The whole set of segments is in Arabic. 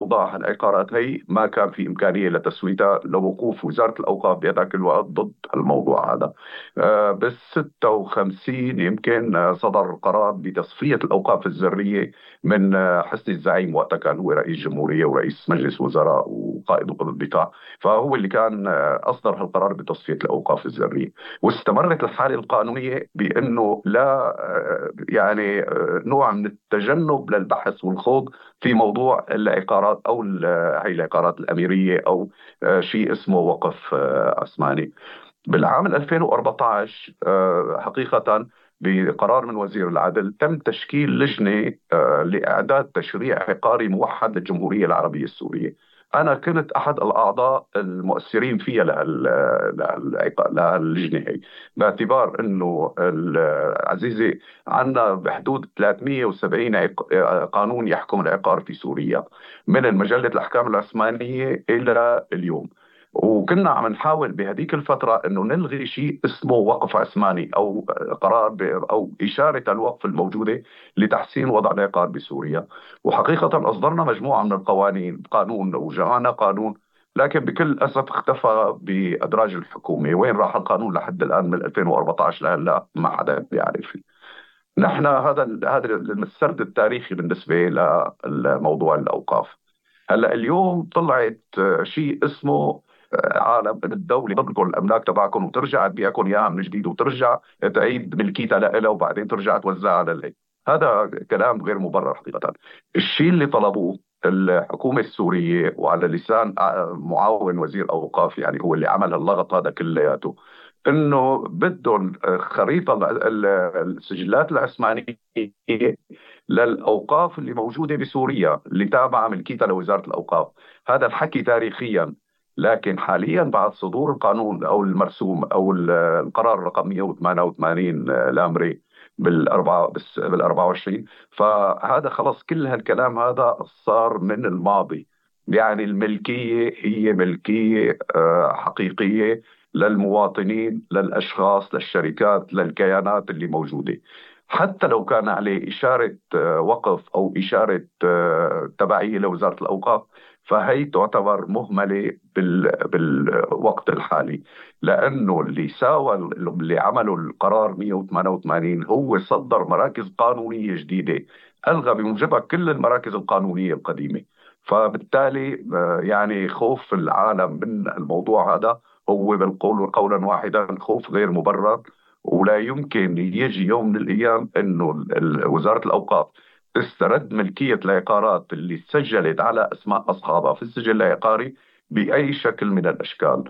أوضاع العقارات هي ما كان في إمكانية لتسويتها لوقوف وزارة الأوقاف بهذاك الوقت ضد الموضوع هذا. بال 56 يمكن صدر قرار بتصفية الأوقاف الزرية من حسن الزعيم، وقتها كان هو رئيس جمهورية ورئيس مجلس وزراء وقائد وزارة الدفاع، فهو اللي كان أصدر هالقرار بتصفية الأوقاف الزرية. واستمرت الحالة القانونية بأنه لا يعني نوع من التجنب للبحث والخوض في موضوع العقارات أو هي العقارات الأميرية أو شيء اسمه وقف عثماني. بالعام 2014 حقيقة بقرار من وزير العدل تم تشكيل لجنة لإعداد تشريع عقاري موحد للجمهورية العربية السورية. أنا كنت أحد الأعضاء المؤثرين فيها لهاللجنة هي، باعتبار أنه عزيزي عندنا بحدود 370 قانون يحكم العقار في سوريا من مجلة الأحكام العثمانية إلى اليوم. وكنا عم نحاول بهذيك الفترة انه نلغي شيء اسمه وقف عثماني او قرار او اشارة الوقف الموجودة لتحسين وضع العقار بسوريا. وحقيقة اصدرنا مجموعة من القوانين، قانون وجعلنا قانون، لكن بكل اسف اختفى بادراج الحكومة. وين راح القانون لحد الان؟ من 2014 لهلا ما حدا بيعرف. نحن هذا السرد التاريخي بالنسبة لموضوع الاوقاف. هلا اليوم طلعت شيء اسمه عالم ان الدوله تنقل الاملاك تبعكم وترجع تبيعكم اياها من جديد وترجع تعيد ملكيتها لها وبعدين ترجع توزعها على العيد. هذا كلام غير مبرر حقيقه. الشيء اللي طلبوه الحكومه السوريه وعلى لسان معاون وزير اوقاف، يعني هو اللي عمل اللغط هذا كلياته، انه بدهم خريطه السجلات العثمانيه للأوقاف اللي موجودة بسوريا اللي تابعة ملكيتها لوزارة الأوقاف. هذا الحكي تاريخيا، لكن حاليا بعد صدور القانون أو المرسوم أو القرار رقم 188 الأمري بال 24، فهذا خلص كل هالكلام هذا صار من الماضي. يعني الملكية هي ملكية حقيقية للمواطنين، للأشخاص، للشركات، للكيانات اللي موجودة. حتى لو كان عليه إشارة وقف أو إشارة تبعية لوزارة الأوقاف، فهي تعتبر مهملة بالوقت الحالي. لأنه اللي ساوى اللي عملوا القرار 188 هو صدر مراكز قانونية جديدة ألغى بموجبها كل المراكز القانونية القديمة. فبالتالي يعني خوف العالم من الموضوع هذا هو بالقول قولا واحدا خوف غير مبرر. ولا يمكن يجي يوم من الأيام أنه وزارة الأوقاف تسترد ملكية العقارات اللي سجلت على أسماء أصحابها في السجل العقاري بأي شكل من الأشكال.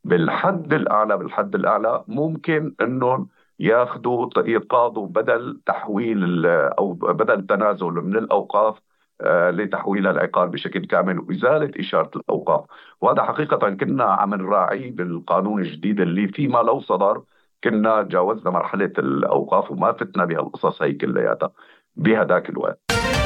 بالحد الأعلى ممكن أنهم ياخذوا يتقاضوا بدل تحويل أو بدل تنازل من الأوقاف لتحويل العقار بشكل كامل وإزالة إشارة الأوقاف. وهذا حقيقة كنا عم نراعيه بالقانون الجديد اللي فيما لو صدر كنا جاوزنا مرحلة الأوقاف وما فتنا بهالقصص هي كلياتها بهداك الوقت.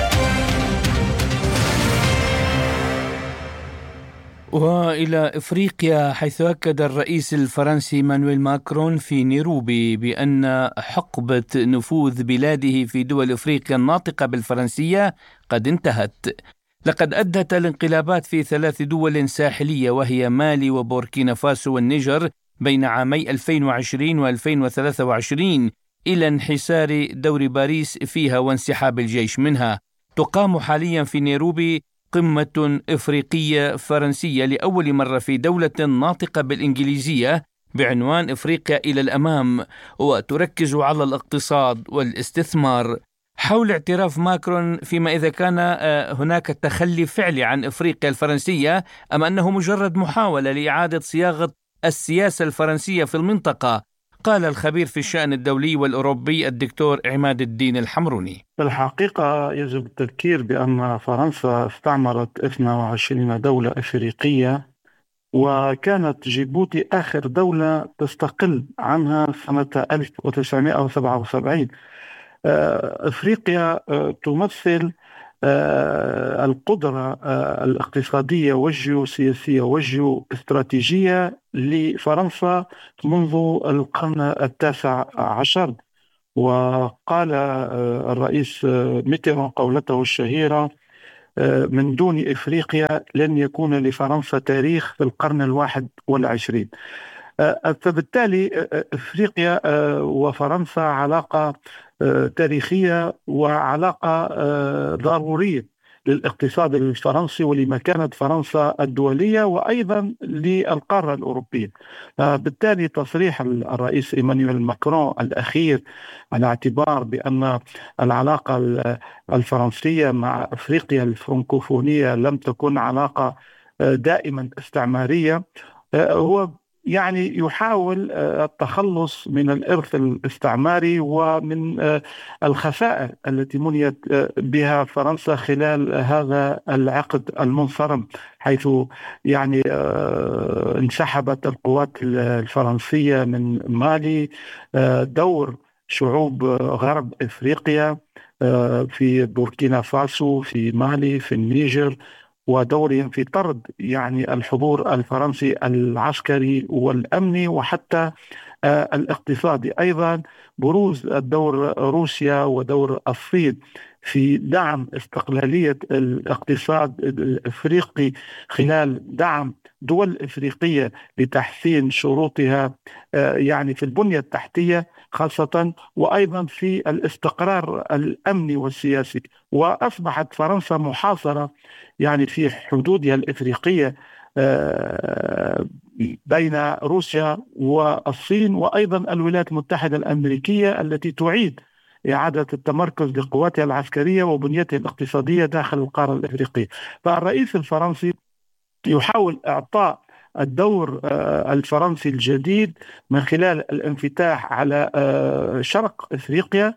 وإلى إفريقيا، حيث أكد الرئيس الفرنسي مانويل ماكرون في نيروبي بأن حقبة نفوذ بلاده في دول إفريقيا الناطقة بالفرنسية قد انتهت. لقد أدت الانقلابات في 3 دول ساحلية وهي مالي وبوركينا فاسو والنيجر بين عامي 2020 و2023 إلى انحسار دور باريس فيها وانسحاب الجيش منها. تقام حاليا في نيروبي قمة إفريقية فرنسية لأول مرة في دولة ناطقة بالإنجليزية بعنوان إفريقيا إلى الأمام، وتركز على الاقتصاد والاستثمار. حول اعتراف ماكرون فيما إذا كان هناك تخلي فعلي عن إفريقيا الفرنسية أم أنه مجرد محاولة لإعادة صياغة السياسة الفرنسية في المنطقة، قال الخبير في الشأن الدولي والأوروبي الدكتور عماد الدين الحمروني. في الحقيقة يجب التذكير بأن فرنسا استعمرت 22 دولة إفريقية، وكانت جيبوتي آخر دولة تستقل عنها سنة 1977. إفريقيا تمثل القدرة الاقتصادية والجيوسياسية والجيوستراتيجية لفرنسا منذ القرن 19. وقال الرئيس ميتيران قولته الشهيرة: من دون إفريقيا لن يكون لفرنسا تاريخ في القرن 21. فبالتالي إفريقيا وفرنسا علاقة تاريخية وعلاقة ضرورية للاقتصاد الفرنسي ولمكانة فرنسا الدولية وأيضا للقارة الأوروبية. بالتالي تصريح الرئيس إيمانويل ماكرون الأخير على اعتبار بأن العلاقة الفرنسية مع أفريقيا الفرنكوفونية لم تكن علاقة دائما استعمارية، هو يعني يحاول التخلص من الإرث الاستعماري ومن الخسائر التي منيت بها فرنسا خلال هذا العقد المنصرم، حيث يعني انسحبت القوات الفرنسية من مالي، دور شعوب غرب إفريقيا في بوركينا فاسو، في مالي، في النيجر، ودورهم في طرد يعني الحضور الفرنسي العسكري والأمني وحتى الاقتصادي. أيضا بروز الدور روسيا ودور الصين في دعم استقلالية الاقتصاد الإفريقي خلال دعم دول إفريقية لتحسين شروطها يعني في البنية التحتية خاصة، وأيضا في الاستقرار الأمني والسياسي. وأصبحت فرنسا محاصرة يعني في حدودها الإفريقية بين روسيا والصين وأيضا الولايات المتحدة الأمريكية التي تعيد إعادة التمركز لقواتها العسكرية وبنيتها الاقتصادية داخل القارة الإفريقية. فالرئيس الفرنسي يحاول إعطاء الدور الفرنسي الجديد من خلال الانفتاح على شرق إفريقيا،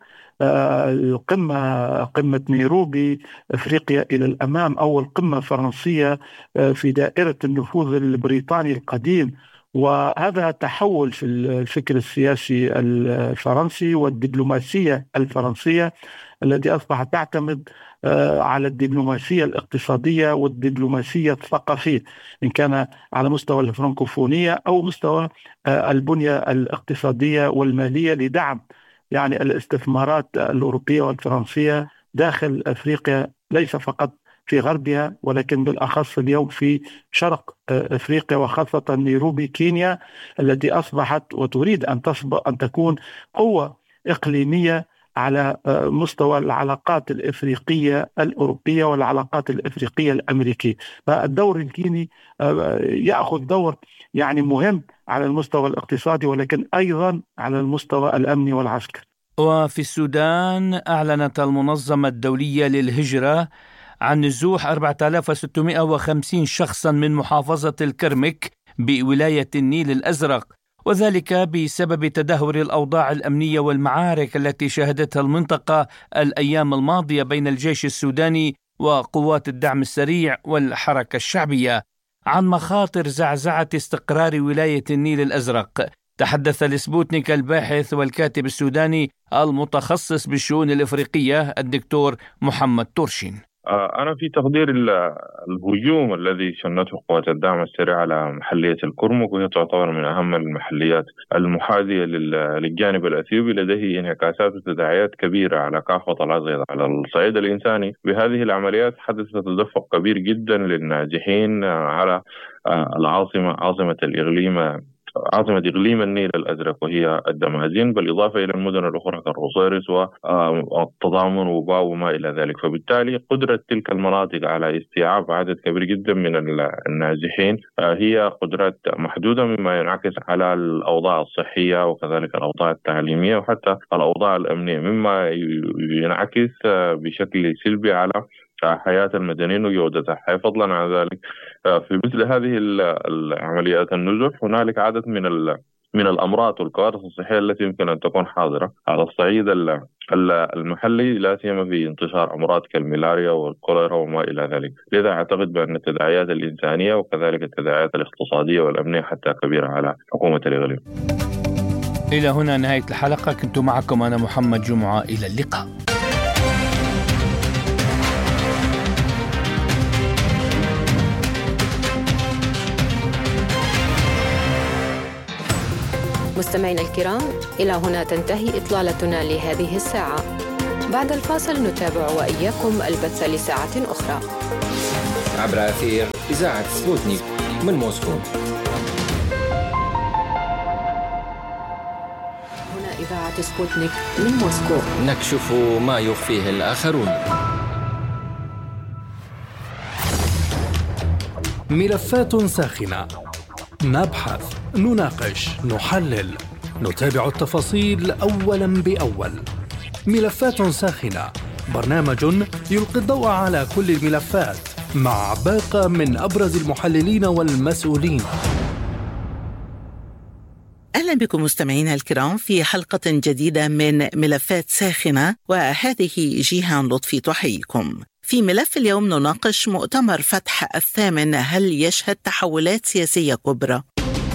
قمة نيروبي أفريقيا إلى الأمام، أول قمة فرنسية في دائرة النفوذ البريطاني القديم. وهذا تحول في الفكر السياسي الفرنسي والدبلوماسية الفرنسية التي أصبحت تعتمد على الدبلوماسية الاقتصادية والدبلوماسية الثقافية، إن كان على مستوى الفرنكوفونية أو مستوى البنية الاقتصادية والمالية لدعم يعني الاستثمارات الأوروبية والفرنسية داخل أفريقيا، ليس فقط في غربها ولكن بالأخص اليوم في شرق أفريقيا وخاصة نيروبي كينيا التي أصبحت وتريد أن تكون قوة إقليمية على مستوى العلاقات الإفريقية الأوروبية والعلاقات الإفريقية الأمريكية. فالدور الكيني يأخذ دور يعني مهم على المستوى الاقتصادي ولكن أيضا على المستوى الأمني والعسكري. وفي السودان أعلنت المنظمة الدولية للهجرة عن نزوح 4650 شخصا من محافظة الكرمك بولاية النيل الأزرق، وذلك بسبب تدهور الأوضاع الأمنية والمعارك التي شهدتها المنطقة الأيام الماضية بين الجيش السوداني وقوات الدعم السريع والحركة الشعبية. عن مخاطر زعزعة استقرار ولاية النيل الأزرق تحدث لسبوتنيك الباحث والكاتب السوداني المتخصص بالشؤون الإفريقية الدكتور محمد تورشين. أنا في تقدير الهجوم الذي شنته قوات الدعم السريع على محلية الكرمك، وهي تعتبر من أهم المحليات المحاذية للجانب الأثيوبي، لديه انعكاسات وتداعيات كبيرة على كافة الأصعدة. على الصعيد الإنساني بهذه العمليات حدث تدفق كبير جدا للنازحين على عاصمة إقليم النيل الأزرق وهي الدمازين، بالإضافة إلى المدن الأخرى كالروسيرس والتضامن وباو وما إلى ذلك. فبالتالي قدرة تلك المناطق على استيعاب عدد كبير جدا من النازحين هي قدرات محدودة، مما ينعكس على الأوضاع الصحية وكذلك الأوضاع التعليمية وحتى الأوضاع الأمنية، مما ينعكس بشكل سلبي على حياة المدنيين وجودتها. فضلا عن ذلك في مثل هذه العمليات النزوح هنالك عدد من الأمراض والكوارث الصحية التي يمكن أن تكون حاضرة على الصعيد المحلي، لا سيما في انتشار أمراض كالملاريا والكوليرا وما إلى ذلك. لذا أعتقد بأن التداعيات الإنسانية وكذلك التداعيات الاقتصادية والأمنية حتى كبيرة على حكومة الإقليم. إلى هنا نهاية الحلقة، كنت معكم أنا محمد جمعة، إلى اللقاء. مستمعينا الكرام، إلى هنا تنتهي إطلالتنا لهذه الساعة. بعد الفاصل نتابع وإياكم البث لساعة أخرى عبر أثير إذاعة سبوتنيك من موسكو. هنا إذاعة سبوتنيك من موسكو، نكشف ما يخفيه الآخرون. ملفات ساخنة، نبحث، نناقش، نحلل، نتابع التفاصيل أولا بأول. ملفات ساخنة، برنامج يلقي الضوء على كل الملفات مع باقة من أبرز المحللين والمسؤولين. أهلا بكم مستمعينا الكرام في حلقة جديدة من ملفات ساخنة، وهذه جيهان لطفي تحييكم. في ملف اليوم نناقش مؤتمر فتح الثامن، هل يشهد تحولات سياسية كبرى؟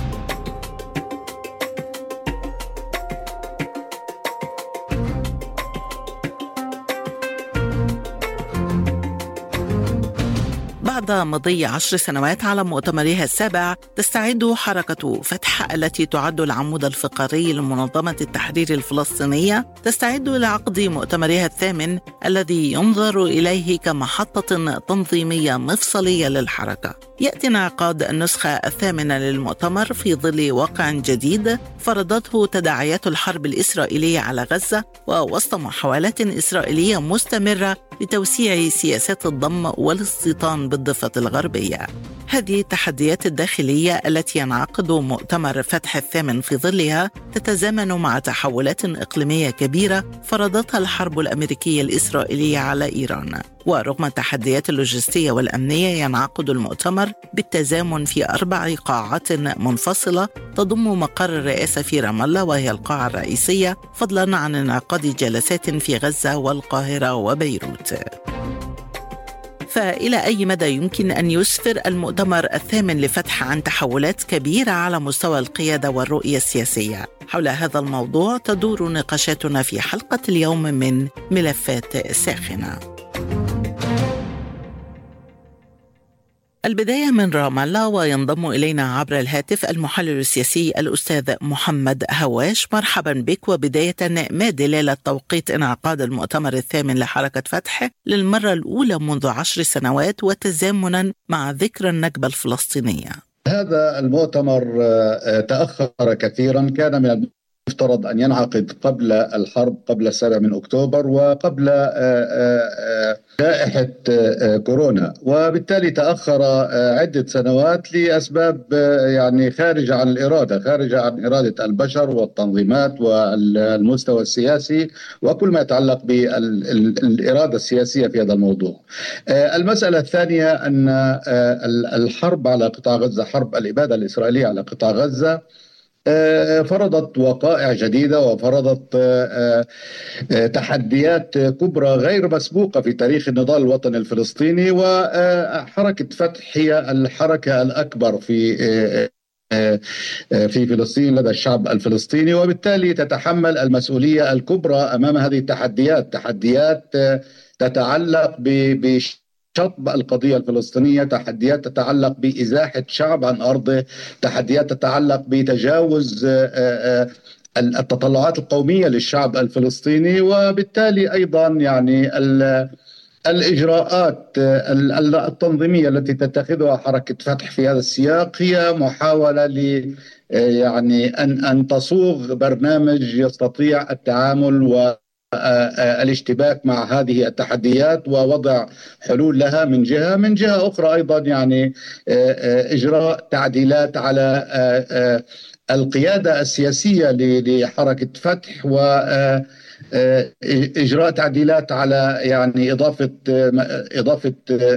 بعد مضي 10 سنوات على مؤتمرها السابع، تستعد حركة فتح التي تعد العمود الفقري لمنظمة التحرير الفلسطينية تستعد لعقد مؤتمرها الثامن الذي ينظر إليه كمحطة تنظيمية مفصلية للحركة. يأتي انعقاد النسخة الثامنة للمؤتمر في ظل واقع جديد فرضته تداعيات الحرب الإسرائيلية على غزة، ووسط محاولات إسرائيلية مستمرة لتوسيع سياسات الضم والاستيطان بالضفة الغربية. هذه التحديات الداخلية التي ينعقد مؤتمر فتح الثامن في ظلها تتزامن مع تحولات إقليمية كبيرة فرضتها الحرب الأمريكية الإسرائيلية على إيران. ورغم التحديات اللوجستية والأمنية، ينعقد المؤتمر بالتزامن في 4 قاعات منفصلة تضم مقر الرئاسة في رام الله وهي القاعة الرئيسية، فضلا عن انعقاد جلسات في غزة والقاهرة وبيروت. فإلى أي مدى يمكن أن يسفر المؤتمر الثامن لفتح عن تحولات كبيرة على مستوى القيادة والرؤية السياسية؟ حول هذا الموضوع تدور نقاشاتنا في حلقة اليوم من ملفات ساخنة. البداية من رام الله، وينضم إلينا عبر الهاتف المحلل السياسي الأستاذ محمد هواش. مرحبا بك. وبداية، ما دلالة توقيت انعقاد المؤتمر الثامن لحركة فتح للمرة الأولى منذ 10 سنوات وتزامنا مع ذكرى النكبة الفلسطينية؟ هذا المؤتمر تأخر كثيرا، كان من يفترض أن ينعقد قبل الحرب، قبل 7 أكتوبر وقبل جائحة كورونا، وبالتالي تأخر عدة سنوات لأسباب يعني خارجة عن الإرادة، خارجة عن إرادة البشر والتنظيمات والمستوى السياسي وكل ما يتعلق بالإرادة السياسية في هذا الموضوع. المسألة الثانية أن الحرب على قطاع غزة، حرب الإبادة الإسرائيلية على قطاع غزة، فرضت وقائع جديدة وفرضت تحديات كبرى غير مسبوقة في تاريخ النضال الوطني الفلسطيني. وحركة فتح هي الحركة الأكبر في فلسطين لدى الشعب الفلسطيني، وبالتالي تتحمل المسؤولية الكبرى أمام هذه التحديات. تحديات تتعلق شطب القضية الفلسطينية، تحديات تتعلق بإزاحة شعب عن أرضه، تحديات تتعلق بتجاوز التطلعات القومية للشعب الفلسطيني، وبالتالي أيضا يعني الإجراءات التنظيمية التي تتخذها حركة فتح في هذا السياق هي محاولة يعني أن تصوغ برنامج يستطيع التعامل الاشتباك مع هذه التحديات ووضع حلول لها من جهة أخرى. أيضا يعني إجراء تعديلات على القيادة السياسية لحركة فتح، وإجراء تعديلات على يعني إضافة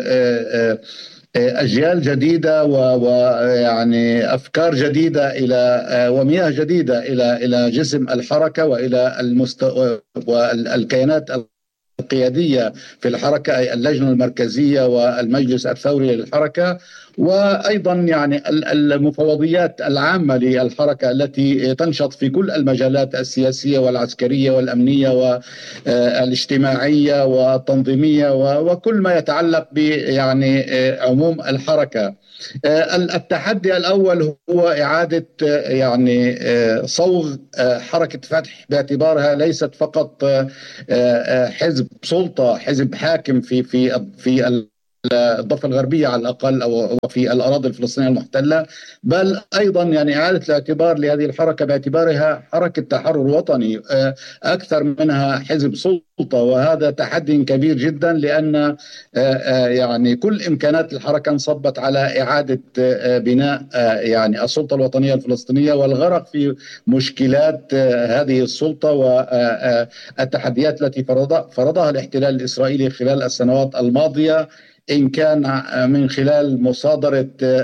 أجيال جديدة ويعني أفكار جديدة ومياه جديدة إلى جسم الحركة وإلى والكيانات القيادية في الحركة، أي اللجنة المركزية والمجلس الثوري للحركة، وأيضا يعني المفوضيات العامة للحركة التي تنشط في كل المجالات السياسية والعسكرية والأمنية والاجتماعية والتنظيمية وكل ما يتعلق يعني عموم الحركة. التحدي الأول هو إعادة يعني صوغ حركة فتح باعتبارها ليست فقط حزب سلطة، حزب حاكم في الضفة الغربية على الأقل أو في الأراضي الفلسطينية المحتلة، بل أيضا يعني إعادة الاعتبار لهذه الحركة باعتبارها حركة تحرر وطني أكثر منها حزب سلطة. وهذا تحدي كبير جدا، لأن يعني كل إمكانات الحركة انصبت على إعادة بناء يعني السلطة الوطنية الفلسطينية والغرق في مشكلات هذه السلطة والتحديات التي فرضها الاحتلال الإسرائيلي خلال السنوات الماضية، إن كان من خلال مصادرة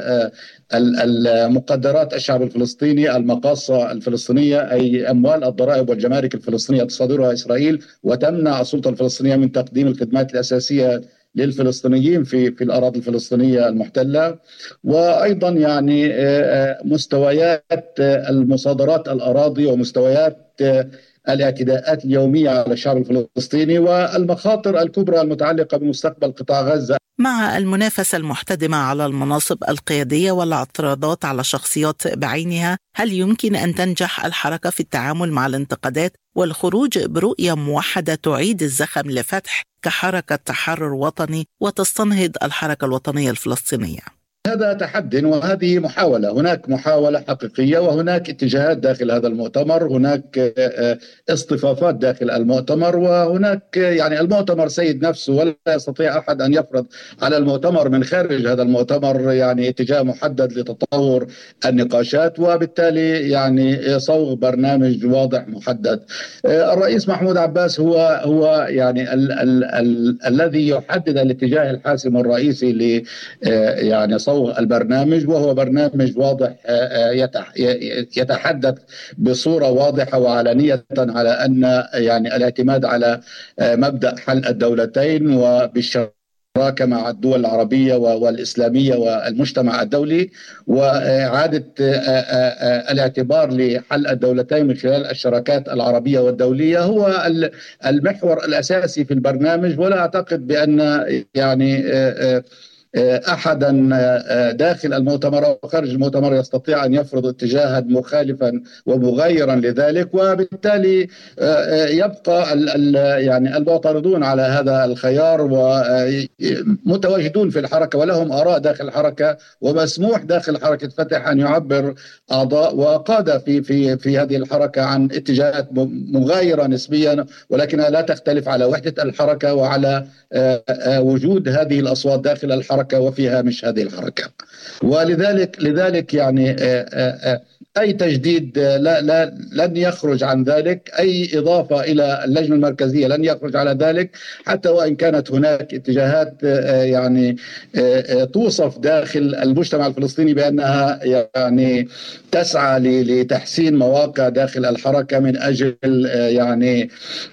المقدرات الشعب الفلسطيني، المقاصة الفلسطينية، أي أموال الضرائب والجمارك الفلسطينية تصادرها إسرائيل وتمنع السلطة الفلسطينية من تقديم الخدمات الأساسية للفلسطينيين في الأراضي الفلسطينية المحتلة. وأيضا يعني مستويات المصادرات الأراضي ومستويات الاعتداءات اليومية على الشعب الفلسطيني والمخاطر الكبرى المتعلقة بمستقبل قطاع غزة. مع المنافسة المحتدمة على المناصب القيادية والاعتراضات على شخصيات بعينها، هل يمكن أن تنجح الحركة في التعامل مع الانتقادات والخروج برؤية موحدة تعيد الزخم لفتح كحركة تحرر وطني وتستنهض الحركة الوطنية الفلسطينية؟ هذا تحدي وهذه محاولة، هناك محاولة حقيقية وهناك اتجاهات داخل هذا المؤتمر، هناك اصطفافات داخل المؤتمر، وهناك يعني المؤتمر سيد نفسه، ولا يستطيع أحد أن يفرض على المؤتمر من خارج هذا المؤتمر يعني اتجاه محدد لتطور النقاشات، وبالتالي يعني صوغ برنامج واضح محدد. الرئيس محمود عباس هو يعني الذي يحدد الاتجاه الحاسم الرئيسي ل يعني صوغ البرنامج، وهو برنامج واضح يتحدث بصورة واضحة وعلنية على أن يعني الاعتماد على مبدأ حل الدولتين وبالشراكة مع الدول العربية والإسلامية والمجتمع الدولي، وإعادة الاعتبار لحل الدولتين من خلال الشراكات العربية والدولية هو المحور الأساسي في البرنامج. ولا أعتقد بأن يعني أحدا داخل المؤتمر أو خارج المؤتمر يستطيع أن يفرض اتجاها مخالفا ومغايرا لذلك، وبالتالي يبقى يعني المعترضون على هذا الخيار ومتواجدون في الحركة ولهم آراء داخل الحركة، ومسموح داخل حركة فتح أن يعبر أعضاء وقادة في هذه الحركة عن اتجاهات مغايرة نسبيا، ولكنها لا تختلف على وحدة الحركة وعلى وجود هذه الأصوات داخل الحركة وفي هامش هذه الحركة. ولذلك يعني أي تجديد لن يخرج عن ذلك، أي إضافة إلى اللجنة المركزية لن يخرج على ذلك، حتى وإن كانت هناك اتجاهات يعني توصف داخل المجتمع الفلسطيني بأنها يعني تسعى لتحسين مواقع داخل الحركة من أجل يعني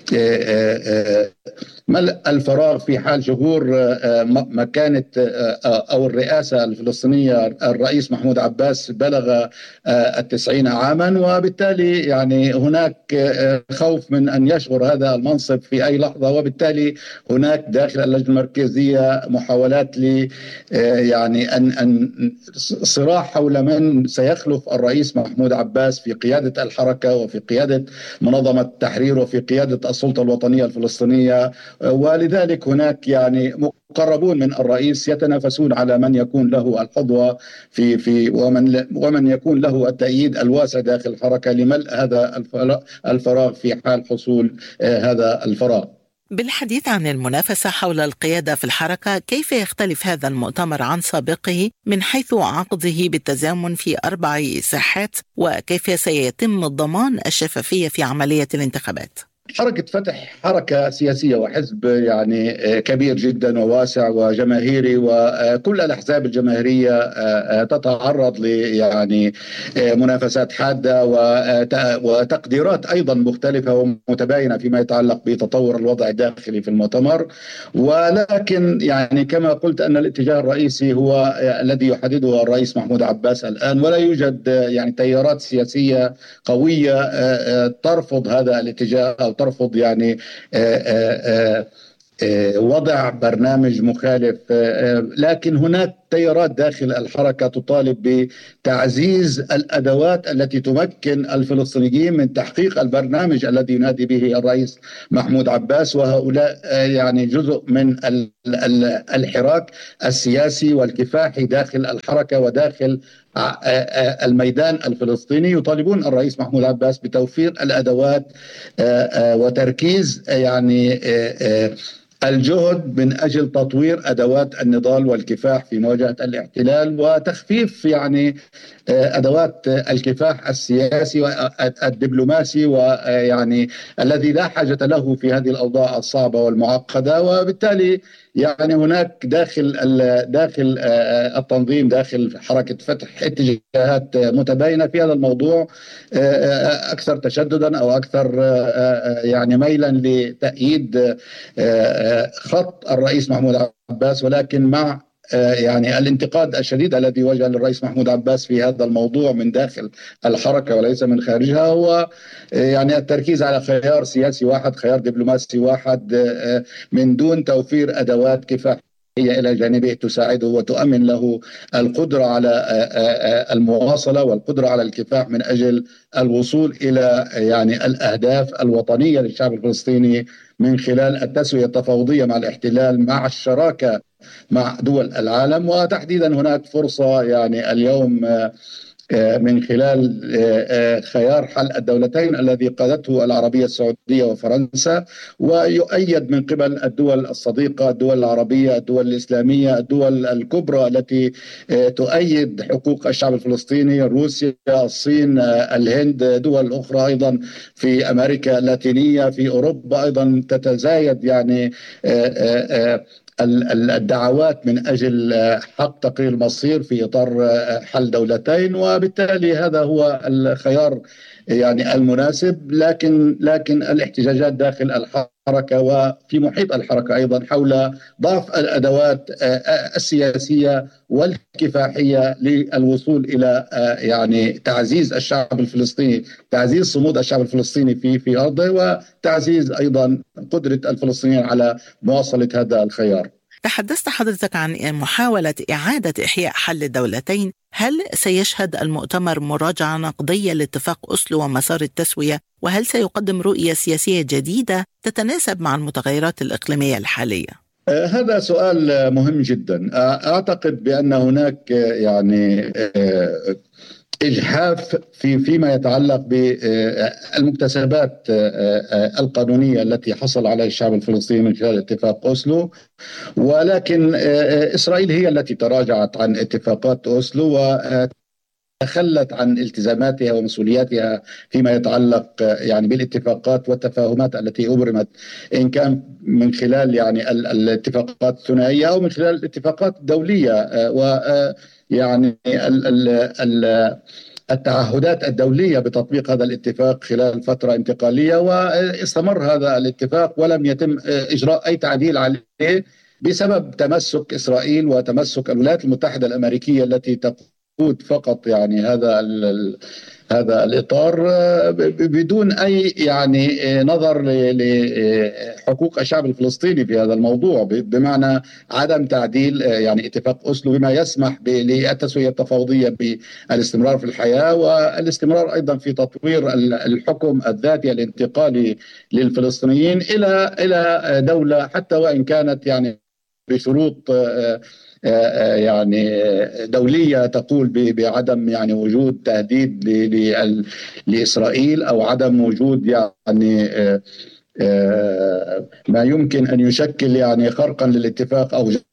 ملء الفراغ في حال ظهور مكانة أو الرئاسة الفلسطينية. الرئيس محمود عباس بلغ 90 عاما، وبالتالي يعني هناك خوف من أن يشغل هذا المنصب في أي لحظة، وبالتالي هناك داخل اللجنة المركزية محاولات ل يعني أن صراع حول من سيخلف الرئيس محمود عباس في قيادة الحركة وفي قيادة منظمة التحرير وفي قيادة السلطة الوطنية الفلسطينية. ولذلك هناك يعني مقربون من الرئيس يتنافسون على من يكون له الحظوة في ومن يكون له التأييد الواسع داخل الحركة لملء هذا الفراغ في حال حصول هذا الفراغ. بالحديث عن المنافسة حول القيادة في الحركة، كيف يختلف هذا المؤتمر عن سابقه من حيث عقده بالتزامن في 4 ساحات، وكيف سيتم ضمان الشفافية في عملية الانتخابات؟ حركة فتح حركة سياسية وحزب يعني كبير جدا وواسع وجماهيري، وكل الأحزاب الجماهيرية تتعرض ل يعني منافسات حادة وتقديرات أيضا مختلفة ومتباينة فيما يتعلق بتطور الوضع الداخلي في المؤتمر. ولكن يعني كما قلت أن الاتجاه الرئيسي هو الذي يحدده الرئيس محمود عباس الآن، ولا يوجد يعني تيارات سياسية قوية ترفض هذا الاتجاه أو ترفض يعني وضع برنامج مخالف. لكن هناك تيارات داخل الحركة تطالب بتعزيز الأدوات التي تمكن الفلسطينيين من تحقيق البرنامج الذي ينادي به الرئيس محمود عباس، وهؤلاء يعني جزء من الحراك السياسي والكفاحي داخل الحركة وداخل الميدان الفلسطيني. يطالبون الرئيس محمود عباس بتوفير الأدوات وتركيز يعني الجهد من أجل تطوير أدوات النضال والكفاح في مواجهة الاحتلال، وتخفيف يعني أدوات الكفاح السياسي والدبلوماسي، ويعني الذي لا حاجة له في هذه الأوضاع الصعبة والمعقدة. وبالتالي يعني هناك داخل التنظيم داخل حركة فتح اتجاهات متباينة في هذا الموضوع، أكثر تشددا أو أكثر يعني ميلا لتأييد خط الرئيس محمود عباس، ولكن مع يعني الانتقاد الشديد الذي وجه للرئيس محمود عباس في هذا الموضوع من داخل الحركة وليس من خارجها، هو يعني التركيز على خيار سياسي واحد، خيار دبلوماسي واحد، من دون توفير أدوات كفاحية إلى جانبه تساعده وتؤمن له القدرة على المواصلة والقدرة على الكفاح من أجل الوصول إلى يعني الأهداف الوطنية للشعب الفلسطيني من خلال التسوية التفاوضية مع الاحتلال، مع الشراكة مع دول العالم. وتحديدا هناك فرصة يعني اليوم من خلال خيار حل الدولتين الذي قادته العربية السعودية وفرنسا، ويؤيد من قبل الدول الصديقة، الدول العربية، الدول الإسلامية، الدول الكبرى التي تؤيد حقوق الشعب الفلسطيني، روسيا، الصين، الهند، دول أخرى أيضا في أمريكا اللاتينية، في أوروبا أيضا تتزايد يعني الدعوات من أجل حق تقرير المصير في إطار حل دولتين. وبالتالي هذا هو الخيار يعني المناسب. لكن الاحتجاجات داخل الحركة وفي محيط الحركة أيضا حول ضعف الأدوات السياسية والكفاحية للوصول إلى يعني تعزيز الشعب الفلسطيني، تعزيز صمود الشعب الفلسطيني في أرضه، وتعزيز أيضا قدرة الفلسطينيين على مواصلة هذا الخيار. تحدثت حضرتك عن محاولة إعادة إحياء حل الدولتين. هل سيشهد المؤتمر مراجعة نقدية لاتفاق أوسلو ومسار التسوية؟ وهل سيقدم رؤية سياسية جديدة تتناسب مع المتغيرات الإقليمية الحالية؟ هذا سؤال مهم جدا. أعتقد بأن هناك يعني إجحاف فيما يتعلق بالمكتسبات القانونية التي حصل عليها الشعب الفلسطيني من خلال اتفاق أوسلو، ولكن إسرائيل هي التي تراجعت عن اتفاقات أوسلو وتخلت عن التزاماتها ومسؤولياتها فيما يتعلق يعني بالاتفاقات والتفاهمات التي أبرمت، إن كان من خلال يعني الاتفاقات الثنائية أو من خلال الاتفاقات الدولية، ويعني التعهدات الدولية بتطبيق هذا الاتفاق خلال فترة انتقالية. واستمر هذا الاتفاق ولم يتم إجراء أي تعديل عليه بسبب تمسك إسرائيل وتمسك الولايات المتحدة الأمريكية التي تقود فقط يعني هذا الإطار بدون أي يعني نظر لحقوق الشعب الفلسطيني في هذا الموضوع، بمعنى عدم تعديل يعني اتفاق أوسلو بما يسمح بالتسوية التفاوضية بالاستمرار في الحياة والاستمرار أيضا في تطوير الحكم الذاتي الانتقالي للفلسطينيين إلى دولة حتى وإن كانت يعني بشروط يعني دولية تقول بعدم يعني وجود تهديد لإسرائيل أو عدم وجود يعني ما يمكن أن يشكل يعني خرقا للاتفاق أو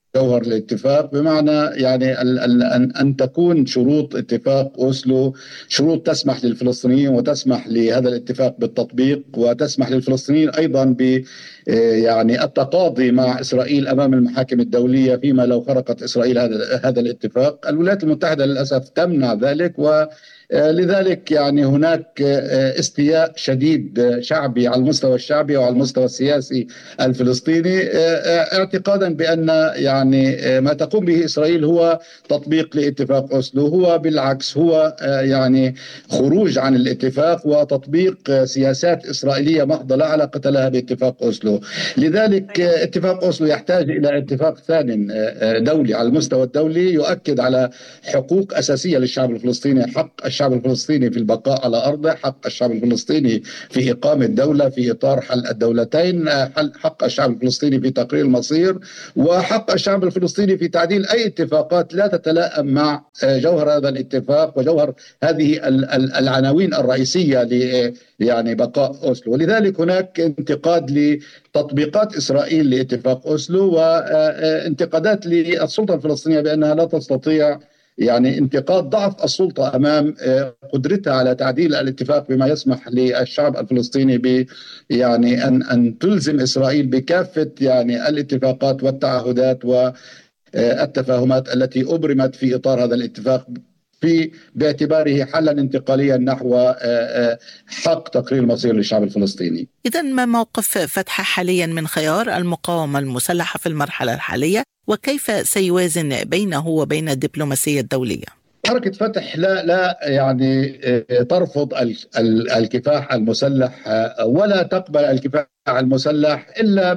جوهر الاتفاق، بمعنى يعني أن تكون شروط اتفاق أوسلو شروط تسمح للفلسطينيين وتسمح لهذا الاتفاق بالتطبيق، وتسمح للفلسطينيين أيضا ب يعني التقاضي مع إسرائيل أمام المحاكم الدولية فيما لو خرقت إسرائيل هذا الاتفاق. الولايات المتحدة للأسف تمنع ذلك، لذلك يعني هناك استياء شديد شعبي على المستوى الشعبي وعلى المستوى السياسي الفلسطيني، اعتقادا بأن يعني ما تقوم به إسرائيل هو تطبيق لاتفاق أوسلو، هو بالعكس هو يعني خروج عن الاتفاق وتطبيق سياسات إسرائيلية محضة لا علاقة لها باتفاق أوسلو. لذلك اتفاق أوسلو يحتاج إلى اتفاق ثاني دولي على المستوى الدولي يؤكد على حقوق أساسية للشعب الفلسطيني، حق الشعب الفلسطيني في البقاء على أرضه، حق الشعب الفلسطيني في إقامة دولة في إطار حل الدولتين، حق الشعب الفلسطيني في تقرير المصير، وحق الشعب الفلسطيني في تعديل أي اتفاقات لا تتلائم مع جوهر هذا الاتفاق وجوهر هذه العناوين الرئيسية يعني بقاء أوسلو. ولذلك هناك انتقاد لتطبيقات إسرائيل لاتفاق أوسلو، وانتقادات للسلطة الفلسطينية بأنها لا تستطيع يعني انتقاد ضعف السلطة أمام قدرتها على تعديل الاتفاق بما يسمح للشعب الفلسطيني ب يعني أن تلزم إسرائيل بكافة يعني الاتفاقات والتعهدات والتفاهمات التي أبرمت في إطار هذا الاتفاق باعتباره حلا انتقاليا نحو حق تقرير المصير للشعب الفلسطيني. إذن ما موقف فتح حاليا من خيار المقاومة المسلحة في المرحلة الحالية، وكيف سيوازن بينه وبين الدبلوماسية الدولية؟ حركة فتح لا يعني ترفض الكفاح المسلح ولا تقبل الكفاح المسلح إلا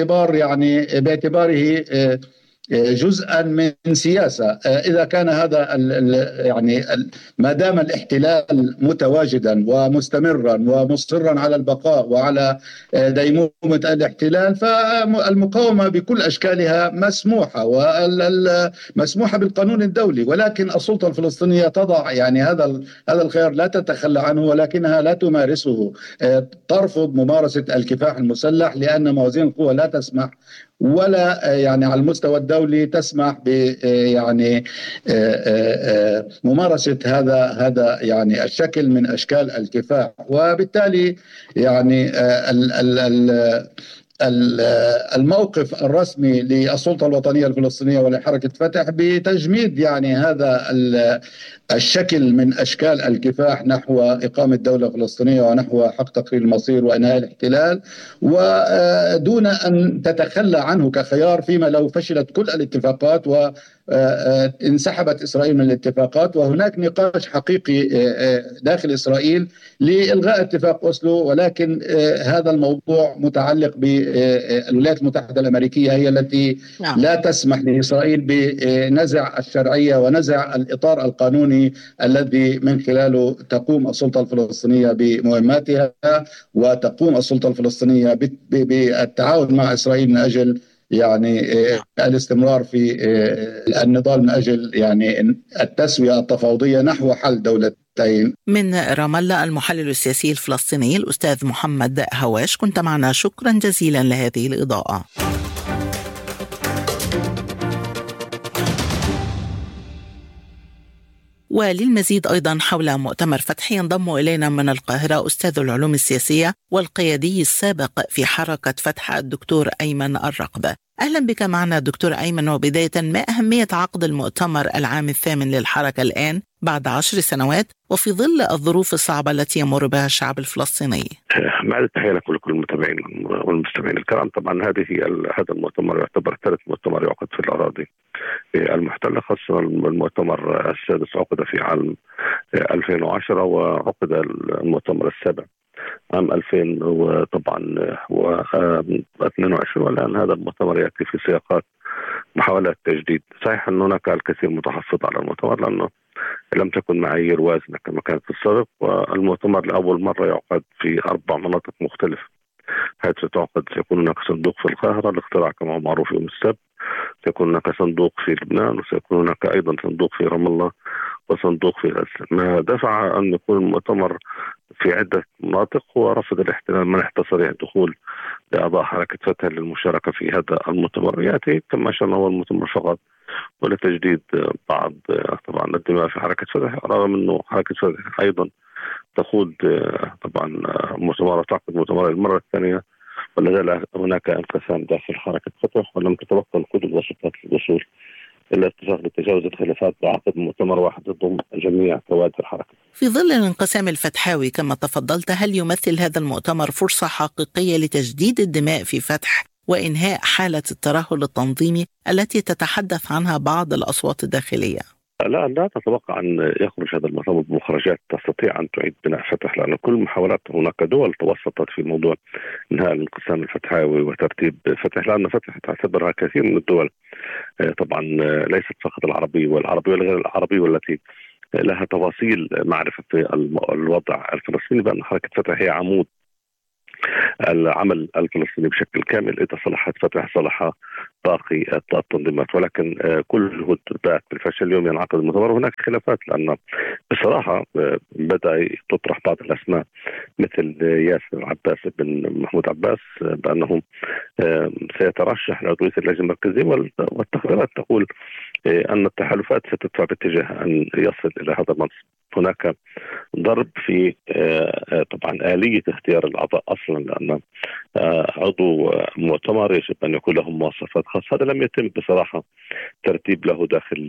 باعتباره جزءا من سياسة. إذا كان هذا يعني ما دام الاحتلال متواجدا ومستمرا ومصرا على البقاء وعلى ديمومة الاحتلال، فالمقاومة بكل أشكالها مسموحة ومسموحة بالقانون الدولي، ولكن السلطة الفلسطينية تضع يعني هذا الخيار، لا تتخلى عنه ولكنها لا تمارسه. ترفض ممارسة الكفاح المسلح لأن موازين القوى لا تسمح، ولا يعني على المستوى الدولي تسمح ب يعني ممارسة هذا يعني الشكل من أشكال الكفاح. وبالتالي يعني الموقف الرسمي للسلطة الوطنية الفلسطينية ولحركة فتح بتجميد يعني هذا الشكل من أشكال الكفاح نحو إقامة دولة فلسطينية ونحو حق تقرير المصير وإنهاء الاحتلال، ودون أن تتخلى عنه كخيار فيما لو فشلت كل الاتفاقات وانسحبت إسرائيل من الاتفاقات. وهناك نقاش حقيقي داخل إسرائيل لإلغاء اتفاق أوسلو، ولكن هذا الموضوع متعلق بالولايات المتحدة الأمريكية، هي التي لا تسمح لإسرائيل بنزع الشرعية ونزع الإطار القانوني الذي من خلاله تقوم السلطة الفلسطينية بمهماتها، وتقوم السلطة الفلسطينية بالتعاون مع إسرائيل من أجل يعني الاستمرار في النضال من أجل يعني التسوية التفاوضية نحو حل دولتين. من رام الله المحلل السياسي الفلسطيني الأستاذ محمد هواش، كنت معنا، شكرا جزيلا لهذه الإضاءة. وللمزيد أيضا حول مؤتمر فتح ينضم إلينا من القاهرة أستاذ العلوم السياسية والقيادي السابق في حركة فتح الدكتور أيمن الرقبة. أهلا بك معنا دكتور أيمن. وبداية، ما أهمية عقد المؤتمر العام الثامن للحركة الآن بعد 10 سنوات وفي ظل الظروف الصعبة التي يمر بها الشعب الفلسطيني؟ مع التحية لكل المتابعين والمستمعين الكرام. طبعا هذا المؤتمر يعتبر ثالث مؤتمر يعقد في الأراضي المحتلة، خاصة المؤتمر السادس عقد في عام 2010 وعقد المؤتمر السابع عام 2000 وطبعا و22. والآن هذا المؤتمر يأتي في سياقات محاولات تجديد. صحيح أن هناك الكثير متحفظ على المؤتمر لأنه لم تكن معايير وازنة كما كانت في السابق، والمؤتمر لأول مرة يعقد في 4 مناطق مختلفة، حيث سيكون هناك صندوق في القاهرة الاقتراع كما معروف يوم السبت، سيكون هناك صندوق في لبنان، وسيكون هناك أيضا صندوق في رام الله، وصندوق في غزة. ما دفع أن يكون المؤتمر في عدة مناطق هو رفض الاحتلال منح تصريح دخول لأعضاء حركة فتح للمشاركة في هذا المؤتمر، يأتي كما أشرنا هو المؤتمر فقط ولتجديد بعض طبعا الدماء في حركة فتح، رغم أنه حركة فتح أيضا تخوض طبعا مؤتمر تعقد مؤتمر المرة الثانية، ولا زال هناك انقسام داخل حركة فتح، ولم تتبقى القدرة والسلطات للوصول إلى اتفاق لتجاوز الخلافات بعقد مؤتمر واحد يضم جميع كوادر الحركة. في ظل الانقسام الفتحاوي كما تفضلت، هل يمثل هذا المؤتمر فرصة حقيقية لتجديد الدماء في فتح وإنهاء حالة الترهل التنظيمي التي تتحدث عنها بعض الأصوات الداخلية؟ لا تتوقع أن يخرج هذا المؤتمر بمخرجات تستطيع أن تعيد بناء فتح، لأن كل محاولات هناك دول توسطت في موضوع إنهاء الانقسام الفتحاوي وترتيب فتح، لأن فتح تعتبرها كثير من الدول طبعا ليست فقط العربية والغير العربية والتي لها تفاصيل معرفة في الوضع الفلسطيني، بأن حركة فتح هي عمود العمل الفلسطيني بشكل كامل. إذا صلحت فتح صلح باقي التنظيمات، ولكن كل الجهود بات بالفشل. اليوم ينعقد المؤتمر هناك خلافات، لأن بصراحة بدأ تطرح بعض الأسماء مثل ياسر عباس بن محمود عباس بأنه سيترشح لعضوية اللجنة المركزية، والتقريرات تقول أن التحالفات ستدفع باتجاه أن يصل إلى هذا المنصب. هناك ضرب في طبعا آلية اختيار الأعضاء أصلا، لأن عضو مؤتمر يجب أن يكون له مواصفات خاصة. هذا لم يتم بصراحة ترتيب له داخل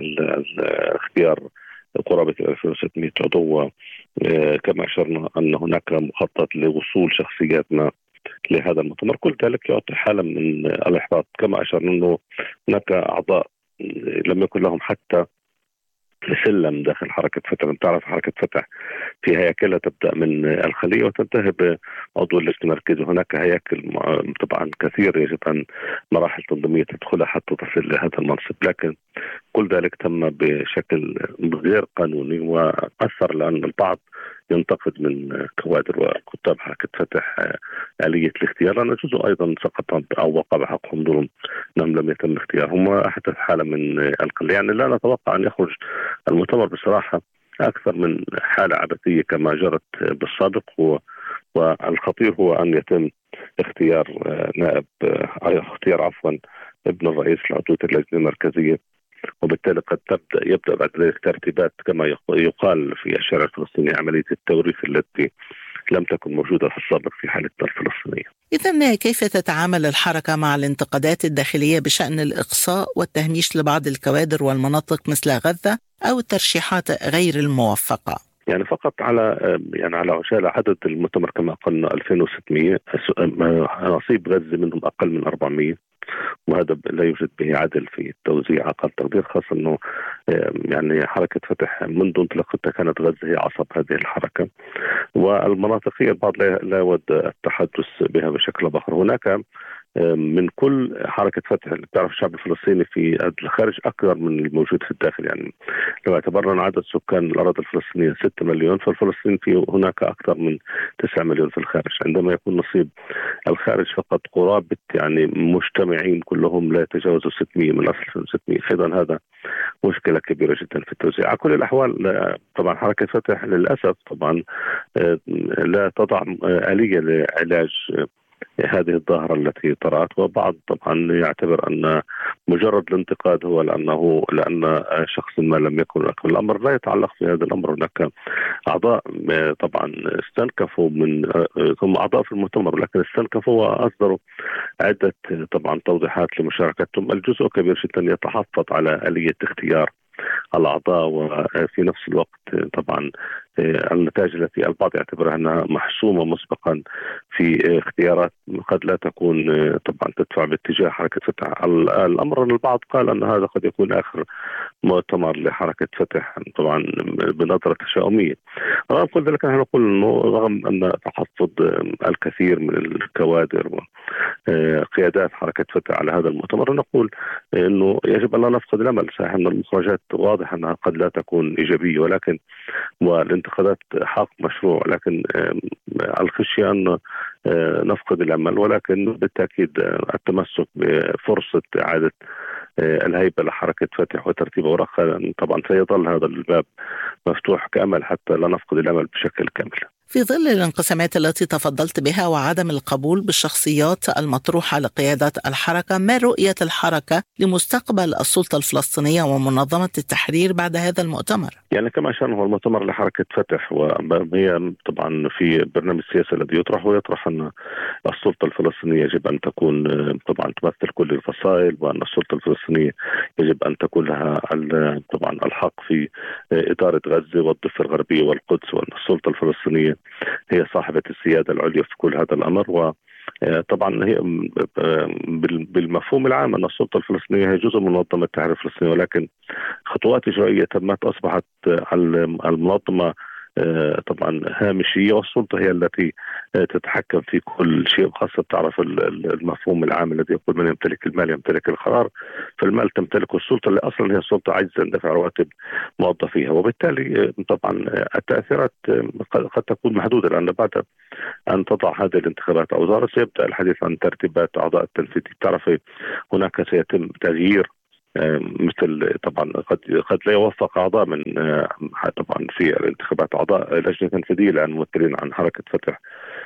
اختيار قرابة 2600 عضو، كما أشرنا أن هناك مخطط لوصول شخصيات ما لهذا المؤتمر. كل ذلك يعطي حالة من الإحباط، كما أشرنا أنه هناك أعضاء لم يكن لهم حتى سلم داخل حركة فتح. تعرف حركة فتح في هياكلها تبدأ من الخلية وتنتهي بعضو اللجنة المركزية. هناك هياكل طبعا كثير يجب أن مراحل تنظيمية تدخلها حتى تصل لهذا المنصب، لكن كل ذلك تم بشكل غير قانوني وأثر، لأن البعض ينتقد من كوادر وكتاب حركة فتح آلية الاختيار، لأن جزء أيضا سقط أو وقع بحقهم ظلم أنهم لم يتم اختيارهم، وأحدث حالة من القلة. يعني لا نتوقع أن يخرج المؤتمر بصراحة أكثر من حالة عبثية كما جرت بالسابق، والخطير هو أن يتم اختيار ابن الرئيس لعضوية اللجنة المركزية، وبالتالي قد يبدأ بعد ذلك ترتيبات كما يقال في الشارع الفلسطيني عملية التوريث التي لم تكن موجودة في السابق في حالتنا الفلسطينية. إذن كيف تتعامل الحركة مع الانتقادات الداخلية بشأن الإقصاء والتهميش لبعض الكوادر والمناطق مثل غزة أو الترشيحات غير الموفقة؟ يعني فقط على عجالة عدد المؤتمر كما قلنا 2600، نصيب غزة منهم أقل من 400، وهذا لا يوجد به عدل في التوزيع أقل تقدير، خاصة أنه يعني حركة فتح منذ انطلاقتها كانت غزة هي عصب هذه الحركة، والمناطقية البعض لا يود التحدث بها بشكل آخر. هناك من كل حركة فتح اللي بتعرف الشعب الفلسطيني في الخارج أكثر من الموجود في الداخل. يعني لو اعتبرنا عدد سكان الأراضي الفلسطينية 6 مليون، فالفلسطينيين في هناك أكثر من 9 مليون في الخارج. عندما يكون نصيب الخارج فقط قرابة يعني مجتمعين كلهم لا يتجاوزوا 600 من أصل 600، أيضا هذا مشكلة كبيرة جدا في التوزيع. على كل الأحوال طبعا حركة فتح للأسف طبعا لا تضع آلية لعلاج هذه الظاهرة التي طرأت، وبعض طبعا يعتبر أن مجرد الانتقاد هو لأن شخص ما لم يكن لكن الأمر لا يتعلق في هذا الأمر. هناك أعضاء طبعا استنكفوا هم أعضاء في المؤتمر، لكن استنكفوا وأصدروا عدة طبعا توضيحات لمشاركتهم. الجزء كبير جدا يتحفظ على آلية اختيار الأعضاء، وفي نفس الوقت طبعا النتائج التي البعض يعتبرها أنها محسومة مسبقا في اختيارات قد لا تكون طبعا تدفع باتجاه حركة فتح. الأمر أن البعض قال أن هذا قد يكون آخر مؤتمر لحركة فتح، طبعا بنظرة تشاؤمية. رغم كل ذلك نحن نقول أنه رغم أن تحفظ الكثير من الكوادر وقيادات حركة فتح على هذا المؤتمر، نقول أنه يجب أن لا نفقد الأمل. صحيح أن المخرجات واضح أنها قد لا تكون إيجابية، ولكن والانتقادات الانتخابات حق مشروع، لكن الخشية أن نفقد الأمل، ولكن بالتأكيد التمسك بفرصة إعادة الهيبة لحركة فتح وترتيب أوراقها طبعا سيظل هذا الباب مفتوح كأمل حتى لا نفقد الأمل بشكل كامل. في ظل الانقسامات التي تفضلت بها وعدم القبول بالشخصيات المطروحة لقيادة الحركة، ما رؤية الحركة لمستقبل السلطة الفلسطينية ومنظمة التحرير بعد هذا المؤتمر؟ يعني كما شأنه المؤتمر لحركة فتح، وهي طبعا في برنامج السياسي الذي يطرح أن السلطة الفلسطينية يجب أن تكون طبعا تمثل كل الفصائل، وأن السلطة الفلسطينية يجب أن تكون لها طبعا الحق في إدارة غزة والضفة الغربية والقدس، وأن السلطة الفلسطينية هي صاحبة السيادة العليا في كل هذا الأمر. وطبعا هي بالمفهوم العام أن السلطة الفلسطينية هي جزء من منظمة التحرير الفلسطينية، ولكن خطوات إجرائية تمت أصبحت المنظمة طبعا هامشية، والسلطة هي التي تتحكم في كل شيء، خاصة تعرف المفهوم العام الذي يقول من يمتلك المال يمتلك القرار، فالمال تمتلكه السلطة اللي أصلا هي السلطة عاجزة عن دفع رواتب موظفيها، وبالتالي طبعا التأثيرات قد تكون محدودة، لأن بعد أن تضع هذه الانتخابات أوزار سيبدأ الحديث عن ترتيبات أعضاء التنفيذي. تعرف هناك سيتم تغيير مثل طبعا قد لا يوفق أعضاء من طبعا في الانتخابات أعضاء لجنة تنفيذية الآن ممثلين عن حركة فتح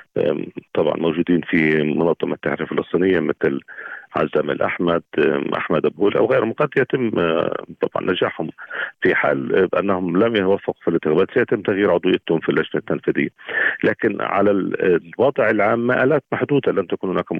طبعا موجودين في منظمة التحرير الفلسطينية مثل عزام الأحمد، أحمد أبول أو غيرهم، قد يتم طبعا نجاحهم في حال أنهم لم يوفقوا في الانتخابات سيتم تغيير عضويتهم في اللجنة التنفيذية. لكن على الوضع العام مآلات محدودة، لن تكون هناك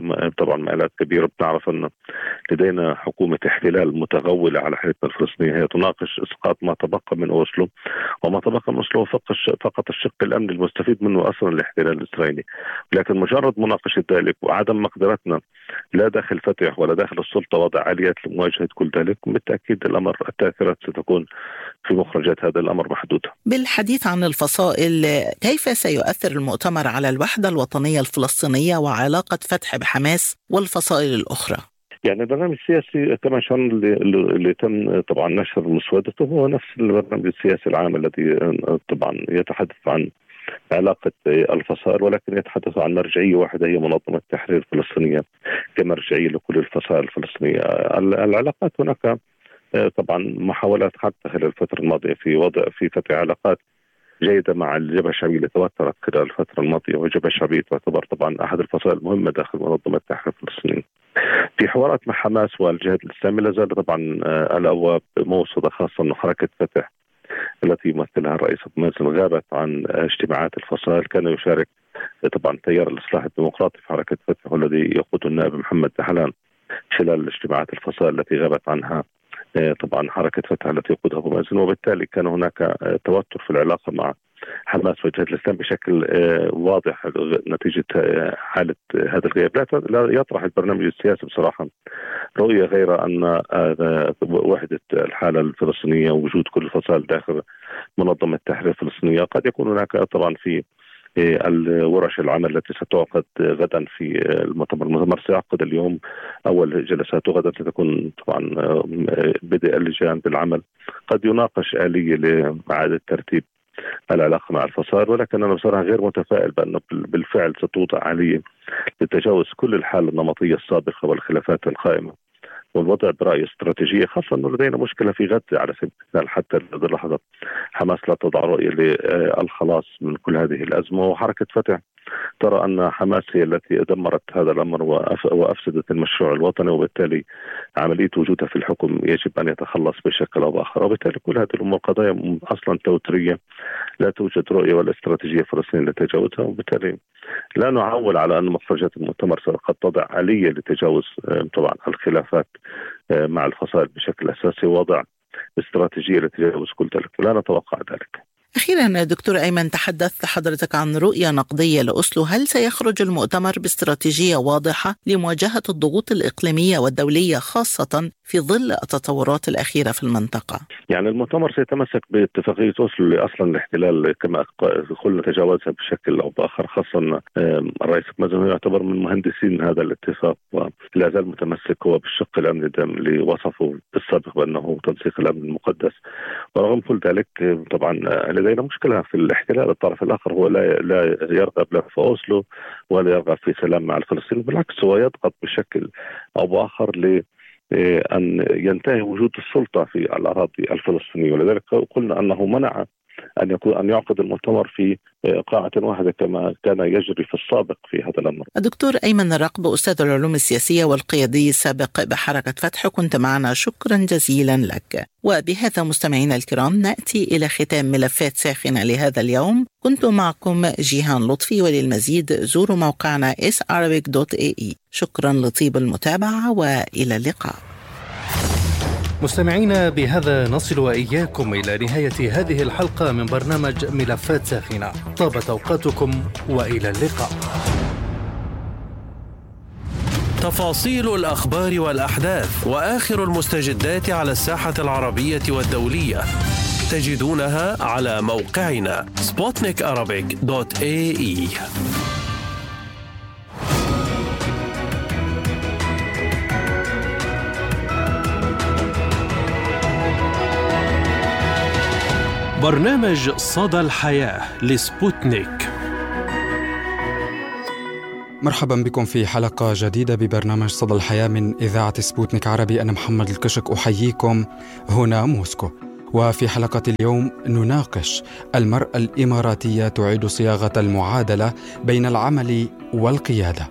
مآلات كبيرة. بنعرف أن لدينا حكومة احتلال متغولة على حياتنا الفلسطينية، هي تناقش إسقاط ما تبقى من أوسلو، وما تبقى من أوسلو فقط الشق الأمني المستفيد منه أصلا الاحتلال الإسرائيلي، لكن مجرد مناقشة ذلك وعدم مقدرتنا لا داخل فتح ولا داخل السلطة وضع آليات لمواجهة كل ذلك، بالتأكيد التأثيرات ستكون في مخرجات هذا الأمر محدودة. بالحديث عن الفصائل، كيف سيؤثر المؤتمر على الوحدة الوطنية الفلسطينية وعلاقة فتح بحماس والفصائل الأخرى؟ يعني البرنامج السياسي كما شان اللي تم طبعا نشر مسودته هو نفس البرنامج السياسي العام الذي طبعا يتحدث عن علاقة الفصائل، ولكن يتحدث عن مرجعية واحدة هي منظمة التحرير الفلسطينية كمرجعية لكل الفصائل الفلسطينية. العلاقات هناك طبعا محاولات حتى خلال الفترة الماضية في فتح علاقات جيدة مع الجبهة الشعبية اللي توترت خلال الفترة الماضية، والجبهة الشعبية تعتبر طبعا أحد الفصائل المهمة داخل منظمة التحرير الفلسطينية. في حوارات مع حماس والجهاد الإسلامي لا زال طبعا الأبواب موصدة، خاصة أن حركة فتح التي يمثلها الرئيس أبو مازن غابت عن اجتماعات الفصائل. كان يشارك طبعا تيار الإصلاح الديمقراطي في حركة فتح والذي يقود النائب محمد دحلان خلال اجتماعات الفصائل التي غابت عنها طبعا حركة فتح التي يقودها أبو مازن، وبالتالي كان هناك توتر في العلاقة مع حماس والجهاد الإسلامي بشكل واضح نتيجة حالة هذا الغياب. لا يطرح البرنامج السياسي بصراحة رؤية غير أن وحدة الحالة الفلسطينية ووجود كل الفصائل داخل منظمة التحرير الفلسطينية. قد يكون هناك طبعا في الورش العمل التي ستعقد غدا في المؤتمر سيعقد اليوم أول جلساته، غدا ستكون طبعا بدء اللجان بالعمل. قد يناقش آلية لإعادة ترتيب العلاقة مع الفصائل، ولكن أنا بصراحة غير متفائل بأنه بالفعل ستوضع آلية لتجاوز كل الحالة النمطية السابقة والخلافات القائمة والوضع برأي استراتيجية، خاصة أنه لدينا مشكلة في غزة على سبيل المثال. حتى هذه اللحظة حماس لا تضع رؤية للخلاص من كل هذه الأزمة، وحركة فتح ترى أن حماس هي التي دمرت هذا الأمر وأفسدت المشروع الوطني، وبالتالي عملية وجودها في الحكم يجب أن يتخلص بشكل أو بآخر. وبالتالي كل هذه الأمور قضايا أصلا توترية لا توجد رؤية ولا استراتيجية فلسطينية لتجاوزها، وبالتالي لا نعول على أن مخرجات المؤتمر قد تضع آلية لتجاوز طبعا الخلافات مع الفصائل بشكل أساسي، وضع استراتيجية لتجاوز كل ذلك، ولا نتوقع ذلك. أخيرا دكتور أيمن، تحدثت حضرتك عن رؤية نقدية لأوسلو، هل سيخرج المؤتمر باستراتيجية واضحة لمواجهة الضغوط الإقليمية والدولية خاصة في ظل التطورات الأخيرة في المنطقة؟ يعني المؤتمر سيتمسك باتفاقية أوسلو اللي أصلا الاحتلال كما قلنا تجاوزها بشكل أو بآخر، خاصة الرئيس مازن يعتبر من مهندسين هذا الاتفاق، ولا زال متمسك هو بالشق الأمني اللي وصفه بالسابق بأنه تنسيق الأمن المقدس. ورغم كل ذلك طبعا لدينا مشكلة في الاحتلال، الطرف الآخر هو لا يرغب لا في أوسلو ولا يرغب في سلام مع الفلسطينيين، بالعكس هو يضغط بشكل أو بآخر أن ينتهي وجود السلطة في الأراضي الفلسطينية. ولذلك قلنا أنه منع أن يعقد المؤتمر في قاعة واحدة كما كان يجري في السابق في هذا الأمر. الدكتور أيمن الرقب، أستاذ العلوم السياسية والقيادي السابق بحركة فتح، كنت معنا، شكرا جزيلا لك. وبهذا مستمعينا الكرام نأتي إلى ختام ملفات ساخنة لهذا اليوم. كنت معكم جيهان لطفي، وللمزيد زوروا موقعنا sarabic.ae. شكرا لطيب المتابعة وإلى اللقاء. مستمعينا، بهذا نصل وإياكم إلى نهاية هذه الحلقة من برنامج ملفات ساخنة. طابت أوقاتكم وإلى اللقاء. تفاصيل الأخبار والأحداث وآخر المستجدات على الساحة العربية والدولية تجدونها على موقعنا sputnikarabic.ae. برنامج صدى الحياة لسبوتنيك. مرحبا بكم في حلقة جديدة ببرنامج صدى الحياة من إذاعة سبوتنيك عربي. أنا محمد الكشك أحييكم هنا موسكو. وفي حلقة اليوم نناقش المرأة الإماراتية تعيد صياغة المعادلة بين العمل والقيادة.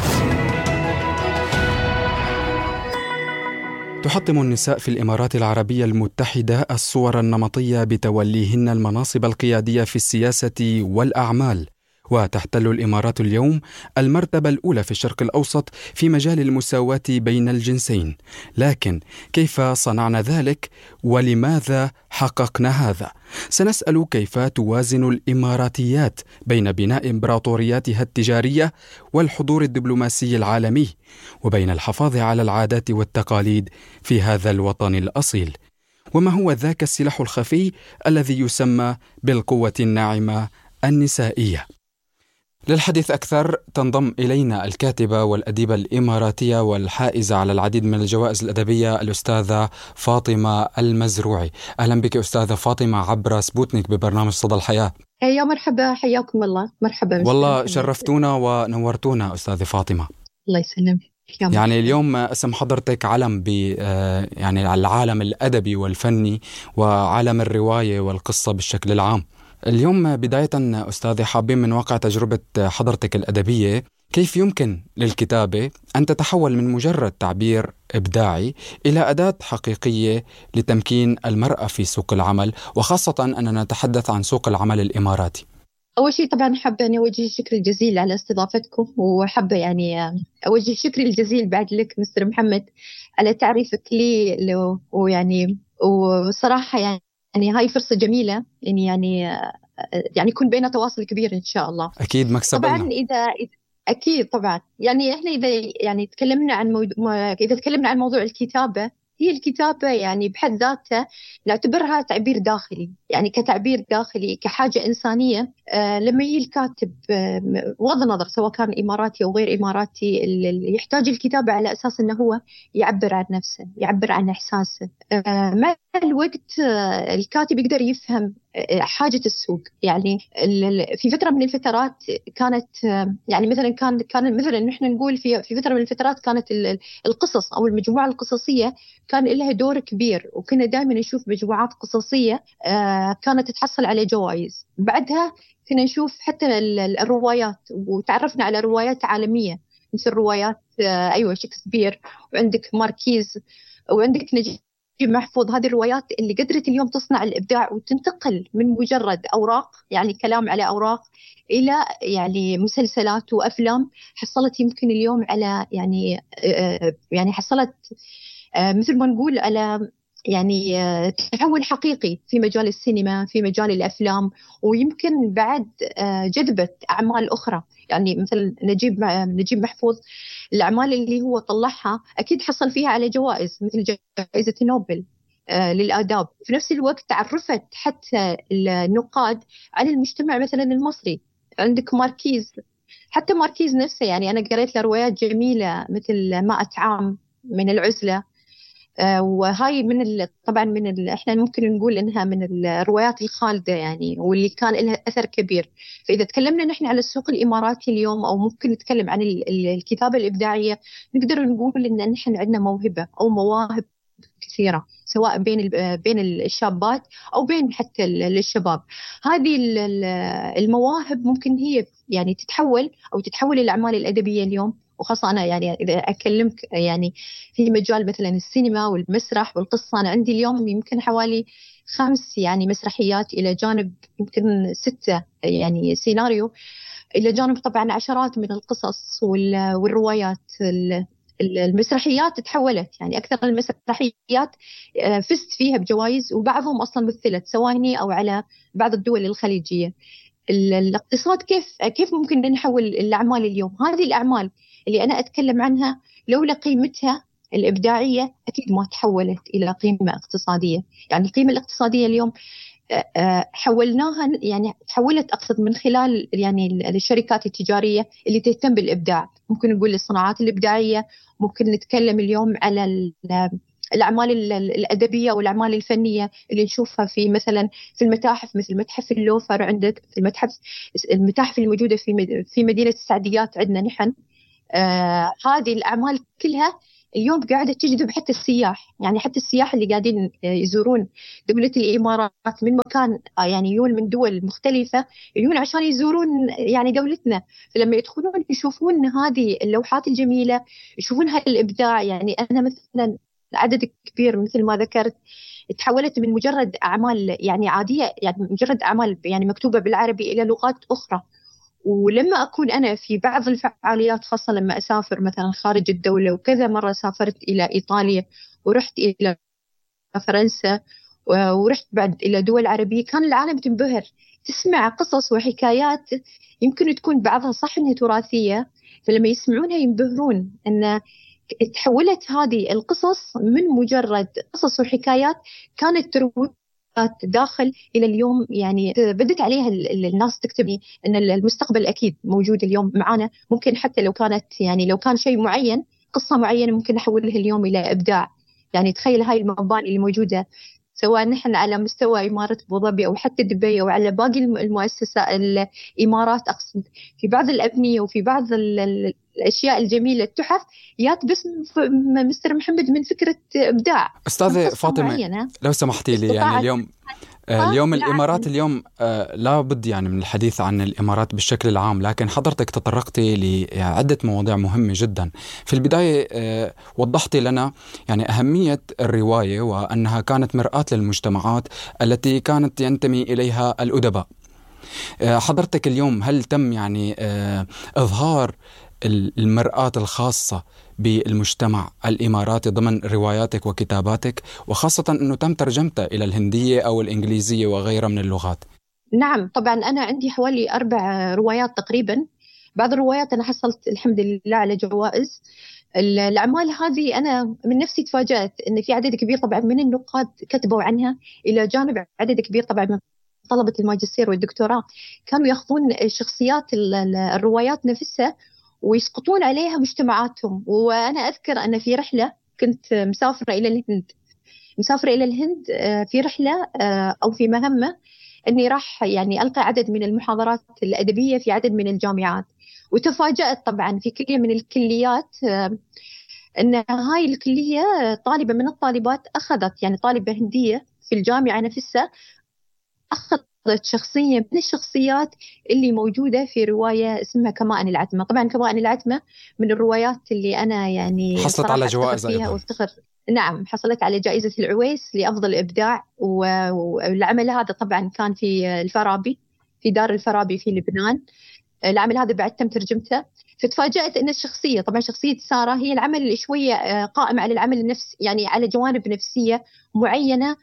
تحطم النساء في الإمارات العربية المتحدة الصور النمطية بتوليهن المناصب القيادية في السياسة والأعمال، وتحتل الإمارات اليوم المرتبة الأولى في الشرق الأوسط في مجال المساواة بين الجنسين. لكن كيف صنعنا ذلك ولماذا حققنا هذا؟ سنسأل كيف توازن الإماراتيات بين بناء إمبراطورياتها التجارية والحضور الدبلوماسي العالمي، وبين الحفاظ على العادات والتقاليد في هذا الوطن الأصيل. وما هو ذاك السلاح الخفي الذي يسمى بالقوة الناعمة النسائية؟ للحديث أكثر تنضم إلينا الكاتبة والأديبة الإماراتية والحائزة على العديد من الجوائز الأدبية الأستاذة فاطمة المزروعي. أهلا بك أستاذة فاطمة عبر سبوتنيك ببرنامج صدى الحياة. يا مرحبا، حياكم الله. مرحبا. والله شرفتونا ونورتونا أستاذة فاطمة. الله يسلمك. يعني اليوم اسم حضرتك علم يعني العالم الأدبي والفني وعالم الرواية والقصة بالشكل العام. اليوم بداية أستاذي حابين من واقع تجربة حضرتك الأدبية كيف يمكن للكتابة أن تتحول من مجرد تعبير إبداعي إلى أداة حقيقية لتمكين المرأة في سوق العمل، وخاصة أننا نتحدث عن سوق العمل الإماراتي. أول شيء طبعا حابة أن أوجه الشكر الجزيل على استضافتكم، وحابة يعني أوجه الشكر الجزيل بعد لك مستر محمد على تعريفك لي، ويعني وصراحة يعني هاي فرصة جميلة يعني يكون بيننا تواصل كبير إن شاء الله. أكيد مكسب طبعا لنا. أكيد طبعا يعني إحنا إذا يعني تكلمنا عن موضوع الكتابة، هي الكتابة يعني بحد ذاتها نعتبرها تعبير داخلي، يعني كتعبير داخلي كحاجة إنسانية. لما يجي الكاتب بغض النظر سواء كان إماراتي أو غير إماراتي، اللي يحتاج الكتابة على أساس أنه هو يعبر عن نفسه، يعبر عن إحساسه. مع الوقت الكاتب يقدر يفهم حاجة السوق. يعني في فترة من الفترات كانت يعني مثلا كان مثلا نحن نقول في فترة من الفترات كانت القصص أو المجموعة القصصية كان لها دور كبير، وكنا دائما نشوف مجموعات قصصية كانت تتحصل على جوائز. بعدها كنا نشوف حتى الروايات، وتعرفنا على روايات عالمية مثل روايات شكسبير، وعندك ماركيز، وعندك نجيب محفوظ. هذه الروايات اللي قدرت اليوم تصنع الإبداع وتنتقل من مجرد أوراق، يعني كلام على أوراق، إلى يعني مسلسلات وأفلام حصلت يمكن اليوم على يعني حصلت مثل ما نقول على يعني تحول حقيقي في مجال السينما، في مجال الأفلام، ويمكن بعد جذبت أعمال أخرى. يعني مثل نجيب محفوظ، الأعمال اللي هو طلعها أكيد حصل فيها على جوائز مثل جائزة نوبل للآداب. في نفس الوقت تعرفت حتى النقاد على المجتمع مثلا المصري. عندك ماركيز، حتى ماركيز نفسه، يعني أنا قريت له روايات جميلة مثل 100 عام من العزلة، وهاي طبعا احنا ممكن نقول انها من الروايات الخالدة يعني، واللي كان لها اثر كبير. فاذا تكلمنا نحن على السوق الاماراتي اليوم، او ممكن نتكلم عن الكتابة الابداعية، نقدر نقول ان نحن عندنا موهبة او مواهب كثيرة، سواء بين الشابات او بين حتى الشباب. هذه المواهب ممكن هي يعني تتحول الأعمال الأدبية اليوم. وخاصة أنا يعني إذا أكلمك يعني في مجال مثلا السينما والمسرح والقصة، أنا عندي اليوم يمكن حوالي 5 يعني مسرحيات، إلى جانب يمكن 6 يعني سيناريو، إلى جانب طبعا عشرات من القصص والروايات. المسرحيات تحولت، يعني أكثر المسرحيات فزت فيها بجوائز، وبعضهم أصلا مثلت سواء هنا أو على بعض الدول الخليجية. الاقتصاد كيف ممكن نحول الأعمال اليوم؟ هذه الأعمال اللي أنا أتكلم عنها لولا قيمتها الإبداعية أكيد ما تحولت إلى قيمة اقتصادية. يعني القيمة الاقتصادية اليوم حولناها، يعني تحولت أقصد من خلال يعني الشركات التجارية اللي تهتم بالإبداع. ممكن نقول الصناعات الإبداعية، ممكن نتكلم اليوم على الأعمال الأدبية والأعمال الفنية اللي نشوفها في مثلا في المتاحف، مثل متحف اللوفر عندك، في المتاحف الموجودة في مدينة السعديات عندنا نحن. هذه الأعمال كلها اليوم قاعدة تجذب حتى السياح، يعني حتى السياح اللي قاعدين يزورون دولة الإمارات من مكان، يعني يجون من دول مختلفة، يجون عشان يزورون يعني دولتنا. فلما يدخلون يشوفون هذه اللوحات الجميلة، يشوفون هالإبداع. يعني أنا مثلا عدد كبير مثل ما ذكرت تحولت من مجرد أعمال يعني عادية، يعني مجرد أعمال يعني مكتوبة بالعربي، إلى لغات أخرى. ولما أكون أنا في بعض الفعاليات، خاصة لما أسافر مثلا خارج الدولة، وكذا مرة سافرت إلى إيطاليا ورحت إلى فرنسا ورحت بعد إلى دول عربية، كان العالم تنبهر، تسمع قصص وحكايات يمكن تكون بعضها صح إنها تراثية، فلما يسمعونها ينبهرون أن تحولت هذه القصص من مجرد قصص وحكايات كانت تروي داخل إلى اليوم. يعني بدت عليها الناس تكتب أن المستقبل أكيد موجود اليوم معنا. ممكن حتى لو كان شيء معين، قصة معينة، ممكن نحولها اليوم إلى إبداع. يعني تخيل هاي المباني اللي موجودة، سواء نحن على مستوى إمارة أبو ظبي أو حتى دبي أو على باقي المؤسسات الإمارات، أقصد في بعض الأبنية وفي بعض الأشياء الجميلة، التحف يات بس مستر محمد من فكرة إبداع. أستاذة فاطمة لو سمحتي لي، يعني اليوم الإمارات اليوم لا بد يعني من الحديث عن الإمارات بالشكل العام، لكن حضرتك تطرقتي لعدة مواضيع مهمة جدا. في البداية وضحتي لنا يعني أهمية الرواية، وأنها كانت مرآة للمجتمعات التي كانت ينتمي إليها الأدباء. حضرتك اليوم هل تم يعني إظهار المرآة الخاصة بالمجتمع الإماراتي ضمن رواياتك وكتاباتك، وخاصة أنه تم ترجمتها إلى الهندية أو الإنجليزية وغيرها من اللغات؟ نعم طبعا، أنا عندي حوالي 4 روايات تقريبا. بعض الروايات أنا حصلت الحمد لله على جوائز. الأعمال هذه أنا من نفسي تفاجأت أن في عدد كبير طبعا من النقاد كتبوا عنها، إلى جانب عدد كبير طبعا من طلبة الماجستير والدكتوراه كانوا يأخذون شخصيات الروايات نفسها ويسقطون عليها مجتمعاتهم. وأنا أذكر أن في رحلة كنت مسافرة إلى الهند في رحلة أو في مهمة أني راح يعني ألقى عدد من المحاضرات الأدبية في عدد من الجامعات. وتفاجأت طبعا في كلية من الكليات أن هاي الكلية طالبة من الطالبات أخذت، يعني طالبة هندية في الجامعة نفسها، أخذت شخصية من الشخصيات اللي موجودة في رواية اسمها كمائن العتمة. طبعا كمائن العتمة من الروايات اللي أنا يعني حصلت على جوائز فيها وافتخر. نعم، حصلت على جائزة العويس لأفضل إبداع. والعمل هذا طبعا كان في الفارابي، في دار الفارابي في لبنان. العمل هذا بعد تم ترجمته. فتفاجأت أن الشخصية، طبعا شخصية سارة هي العمل اللي شوية قائم على العمل النفسي، يعني على جوانب نفسية معينة،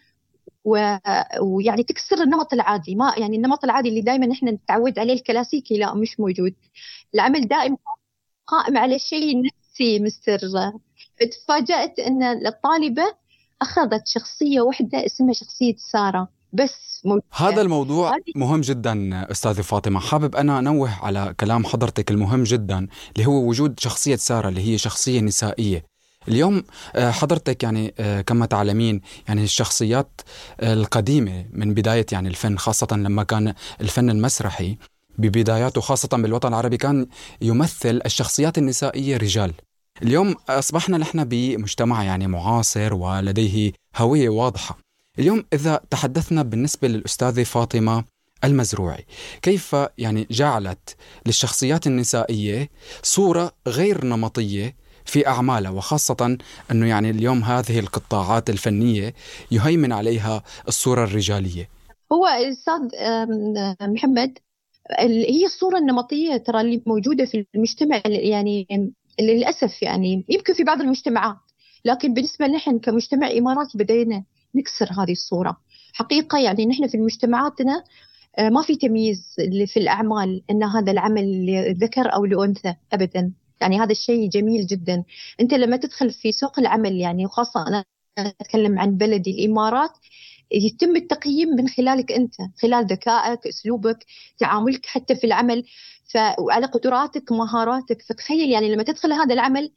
ويعني تكسر النمط العادي. ما يعني النمط العادي اللي دائما نحن نتعود عليه الكلاسيكي لا مش موجود. العمل دائما قائم على شيء نفسي مستر. فتفاجأت أن الطالبة أخذت شخصية واحدة اسمها شخصية سارة بس هذا الموضوع مهم جدا أستاذة فاطمة. حابب أنا أنوه على كلام حضرتك المهم جدا اللي هو وجود شخصية سارة اللي هي شخصية نسائية. اليوم حضرتك يعني كما تعلمين يعني الشخصيات القديمة من بداية يعني الفن، خاصة لما كان الفن المسرحي ببداياته خاصة بالوطن العربي كان يمثل الشخصيات النسائية رجال. اليوم أصبحنا نحن بمجتمع يعني معاصر ولديه هوية واضحة. اليوم إذا تحدثنا بالنسبة للأستاذة فاطمة المزروعي، كيف يعني جعلت للشخصيات النسائية صورة غير نمطية في أعمالها، وخاصة أنه يعني اليوم هذه القطاعات الفنية يهيمن عليها الصورة الرجالية؟ هو أستاذ محمد، هي الصورة النمطية ترى اللي موجودة في المجتمع يعني للأسف يعني يمكن في بعض المجتمعات، لكن بالنسبة نحن كمجتمع إماراتي بدينا نكسر هذه الصورة حقيقة. يعني نحن في مجتمعاتنا ما في تمييز في الأعمال أن هذا العمل لذكر أو لأنثى أبدا. يعني هذا الشيء جميل جدا. أنت لما تدخل في سوق العمل يعني، وخاصة أنا أتكلم عن بلدي الإمارات، يتم التقييم من خلالك أنت، خلال ذكائك، أسلوبك، تعاملك حتى في العمل، وعلى قدراتك مهاراتك. فتخيل يعني لما تدخل هذا العمل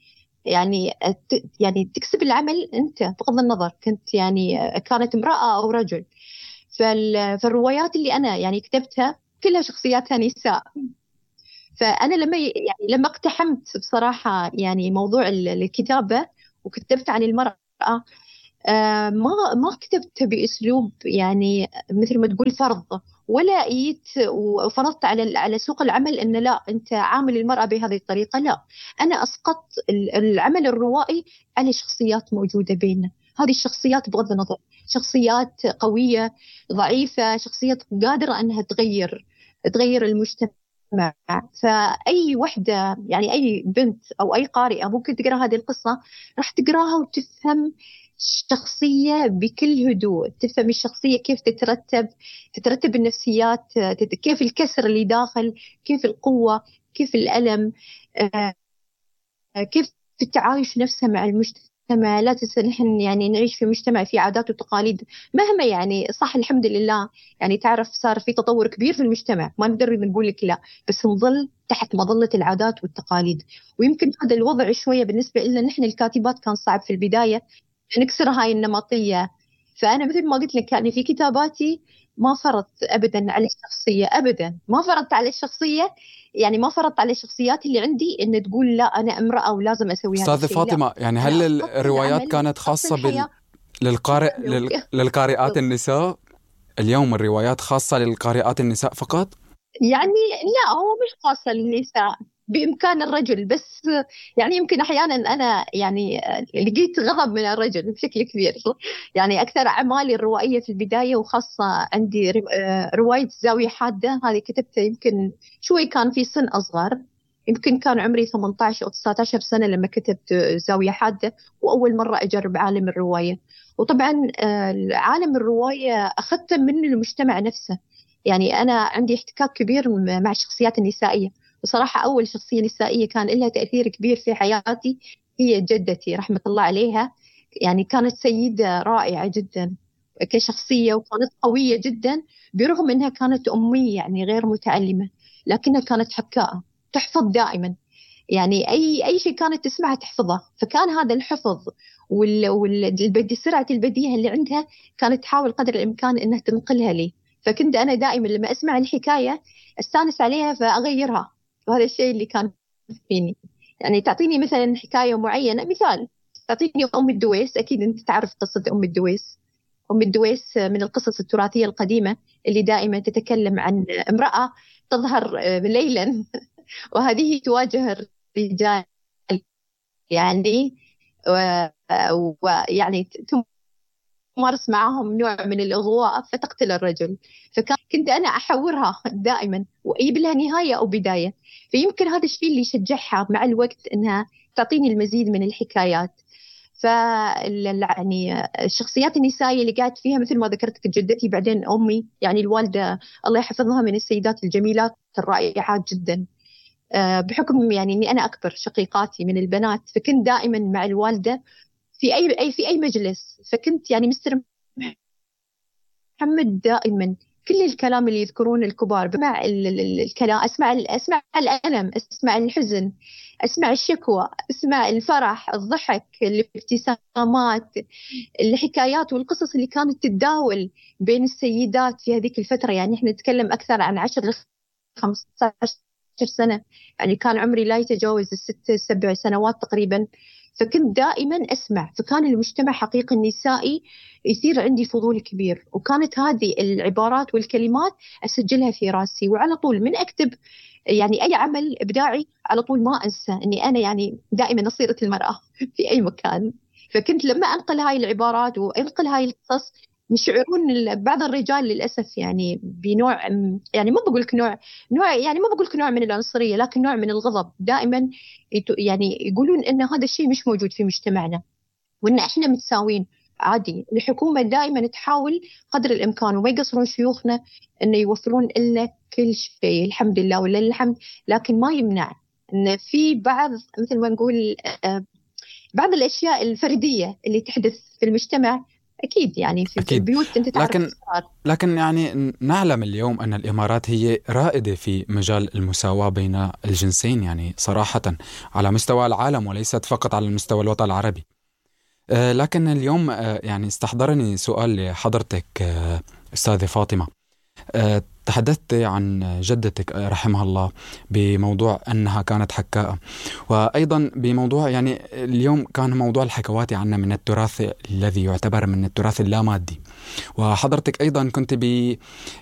يعني تكسب العمل أنت بغض النظر كنت يعني كانت امرأة أو رجل. فالروايات اللي أنا يعني كتبتها كلها شخصياتها نساء. فأنا لما اقتحمت بصراحة يعني موضوع الكتابة وكتبت عن المرأة، ما كتبت بأسلوب يعني مثل ما تقول فرض، ولا وفرضت على سوق العمل أن لا أنت عامل المرأة بهذه الطريقة. لا، أنا أسقطت العمل الروائي على شخصيات موجودة بيننا. هذه الشخصيات بغض النظر شخصيات قوية ضعيفة، شخصيات قادرة أنها تغير المجتمع. فأي وحدة يعني أي بنت أو أي قارئة ممكن تقرأ هذه القصة، راح تقرأها وتفهم الشخصية بكل هدوء، تفهم الشخصية كيف تترتب النفسيات، كيف الكسر اللي داخل، كيف القوة، كيف الألم، كيف التعايش نفسها مع المجتمع. لا تنسى نحن يعني نعيش في مجتمع فيه عادات وتقاليد مهما يعني صح الحمد لله يعني تعرف صار في تطور كبير في المجتمع، ما نقدر نقول لك لا، بس نظل تحت مظلة العادات والتقاليد. ويمكن هذا الوضع شوية بالنسبة لنا نحن الكاتبات كان صعب في البداية نكسر هاي النمطية. فأنا مثل ما قلت لك يعني في كتاباتي ما فرضت أبدا على الشخصية، أبدا ما فرضت على الشخصية، يعني ما فرضت على الشخصيات اللي عندي إن تقول لا أنا امرأة ولازم أسوي هذا الشيء. أستاذة فاطمة لا. يعني هل الروايات كانت خاصة للقارئات النساء؟ اليوم الروايات خاصة للقارئات النساء فقط؟ يعني لا، هو مش خاصة للنساء، بإمكان الرجل، بس يعني يمكن أحيانا أنا يعني لقيت غضب من الرجل بشكل كبير. يعني أكثر أعمالي الروائية في البداية، وخاصة عندي رواية زاوية حادة، هذه كتبتها يمكن شوي كان في سن أصغر، يمكن كان عمري 18 أو 19 سنة لما كتبت زاوية حادة، وأول مرة أجرب عالم الرواية. وطبعا عالم الرواية أخذته من المجتمع نفسه. يعني أنا عندي احتكاك كبير مع الشخصيات النسائية. بصراحة أول شخصية نسائية كان لها تأثير كبير في حياتي هي جدتي رحمة الله عليها. يعني كانت سيدة رائعة جدا كشخصية، وكانت قوية جدا برغم أنها كانت أمية يعني غير متعلمة، لكنها كانت حكاءة تحفظ دائما. يعني أي شيء كانت تسمعها تحفظه. فكان هذا الحفظ سرعة البديهة اللي عندها كانت تحاول قدر الإمكان أنها تنقلها لي. فكنت أنا دائما لما أسمع الحكاية أستانس عليها فأغيرها، وهذا الشيء اللي كان فيني. يعني تعطيني مثلا حكاية معينة، مثال تعطيني أم الدويس، أكيد أنت تعرف قصة أم الدويس. أم الدويس من القصص التراثية القديمة اللي دائما تتكلم عن امرأة تظهر ليلا وهذه تواجه الرجال يعني ويعني تمارس معهم نوع من الإغواء فتقتل الرجل. فكنت أنا أحورها دائما وأجيب لها نهاية أو بداية. فيمكن هذا الشيء اللي يشجعها مع الوقت أنها تعطيني المزيد من الحكايات. يعني الشخصيات النسائية اللي قاعد فيها مثل ما ذكرت جدتي بعدين أمي، يعني الوالدة الله يحفظها من السيدات الجميلات الرائعات جدا. بحكم يعني أني أنا أكبر شقيقاتي من البنات، فكنت دائما مع الوالدة في أي مجلس. فكنت يعني مستر محمد دائما كل الكلام اللي يذكرون الكبار بسمع الكلام، أسمع الألم، أسمع الحزن، أسمع الشكوى، أسمع الفرح، الضحك، الابتسامات، الحكايات والقصص اللي كانت تتداول بين السيدات في هذيك الفترة. يعني إحنا نتكلم أكثر عن 10-15 سنة، يعني كان عمري لا يتجاوز 6-7 سنوات تقريبا. فكنت دائما أسمع، فكان المجتمع حقيقي النسائي يصير عندي فضول كبير. وكانت هذه العبارات والكلمات أسجلها في راسي، وعلى طول من أكتب يعني أي عمل إبداعي على طول ما أنسى أني أنا يعني دائما نصيرة المرأة في أي مكان. فكنت لما أنقل هاي العبارات وأنقل هاي القصص يشعرون بعض الرجال للأسف يعني بنوع، يعني ما بقول لك نوع يعني ما بقول لك نوع من العنصرية، لكن نوع من الغضب. دائما يعني يقولون إن هذا الشيء مش موجود في مجتمعنا، وإن إحنا متساوين عادي. الحكومة دائما تحاول قدر الإمكان وما يقصرون شيوخنا إنه يوفرون لنا كل شيء الحمد لله ولله الحمد، لكن ما يمنع إن في بعض مثل ما نقول بعض الأشياء الفردية اللي تحدث في المجتمع. أكيد يعني في البيوت أنت تعرف لكن يعني نعلم اليوم أن الإمارات هي رائدة في مجال المساواة بين الجنسين، يعني صراحة على مستوى العالم وليست فقط على مستوى الوطن العربي. لكن اليوم يعني استحضرني سؤال لحضرتك أستاذة فاطمة. تحدثت عن جدتك رحمها الله بموضوع أنها كانت حكاءة، وأيضا بموضوع يعني اليوم كان موضوع الحكوات عنا من التراث الذي يعتبر من التراث اللامادي. وحضرتك أيضا كنت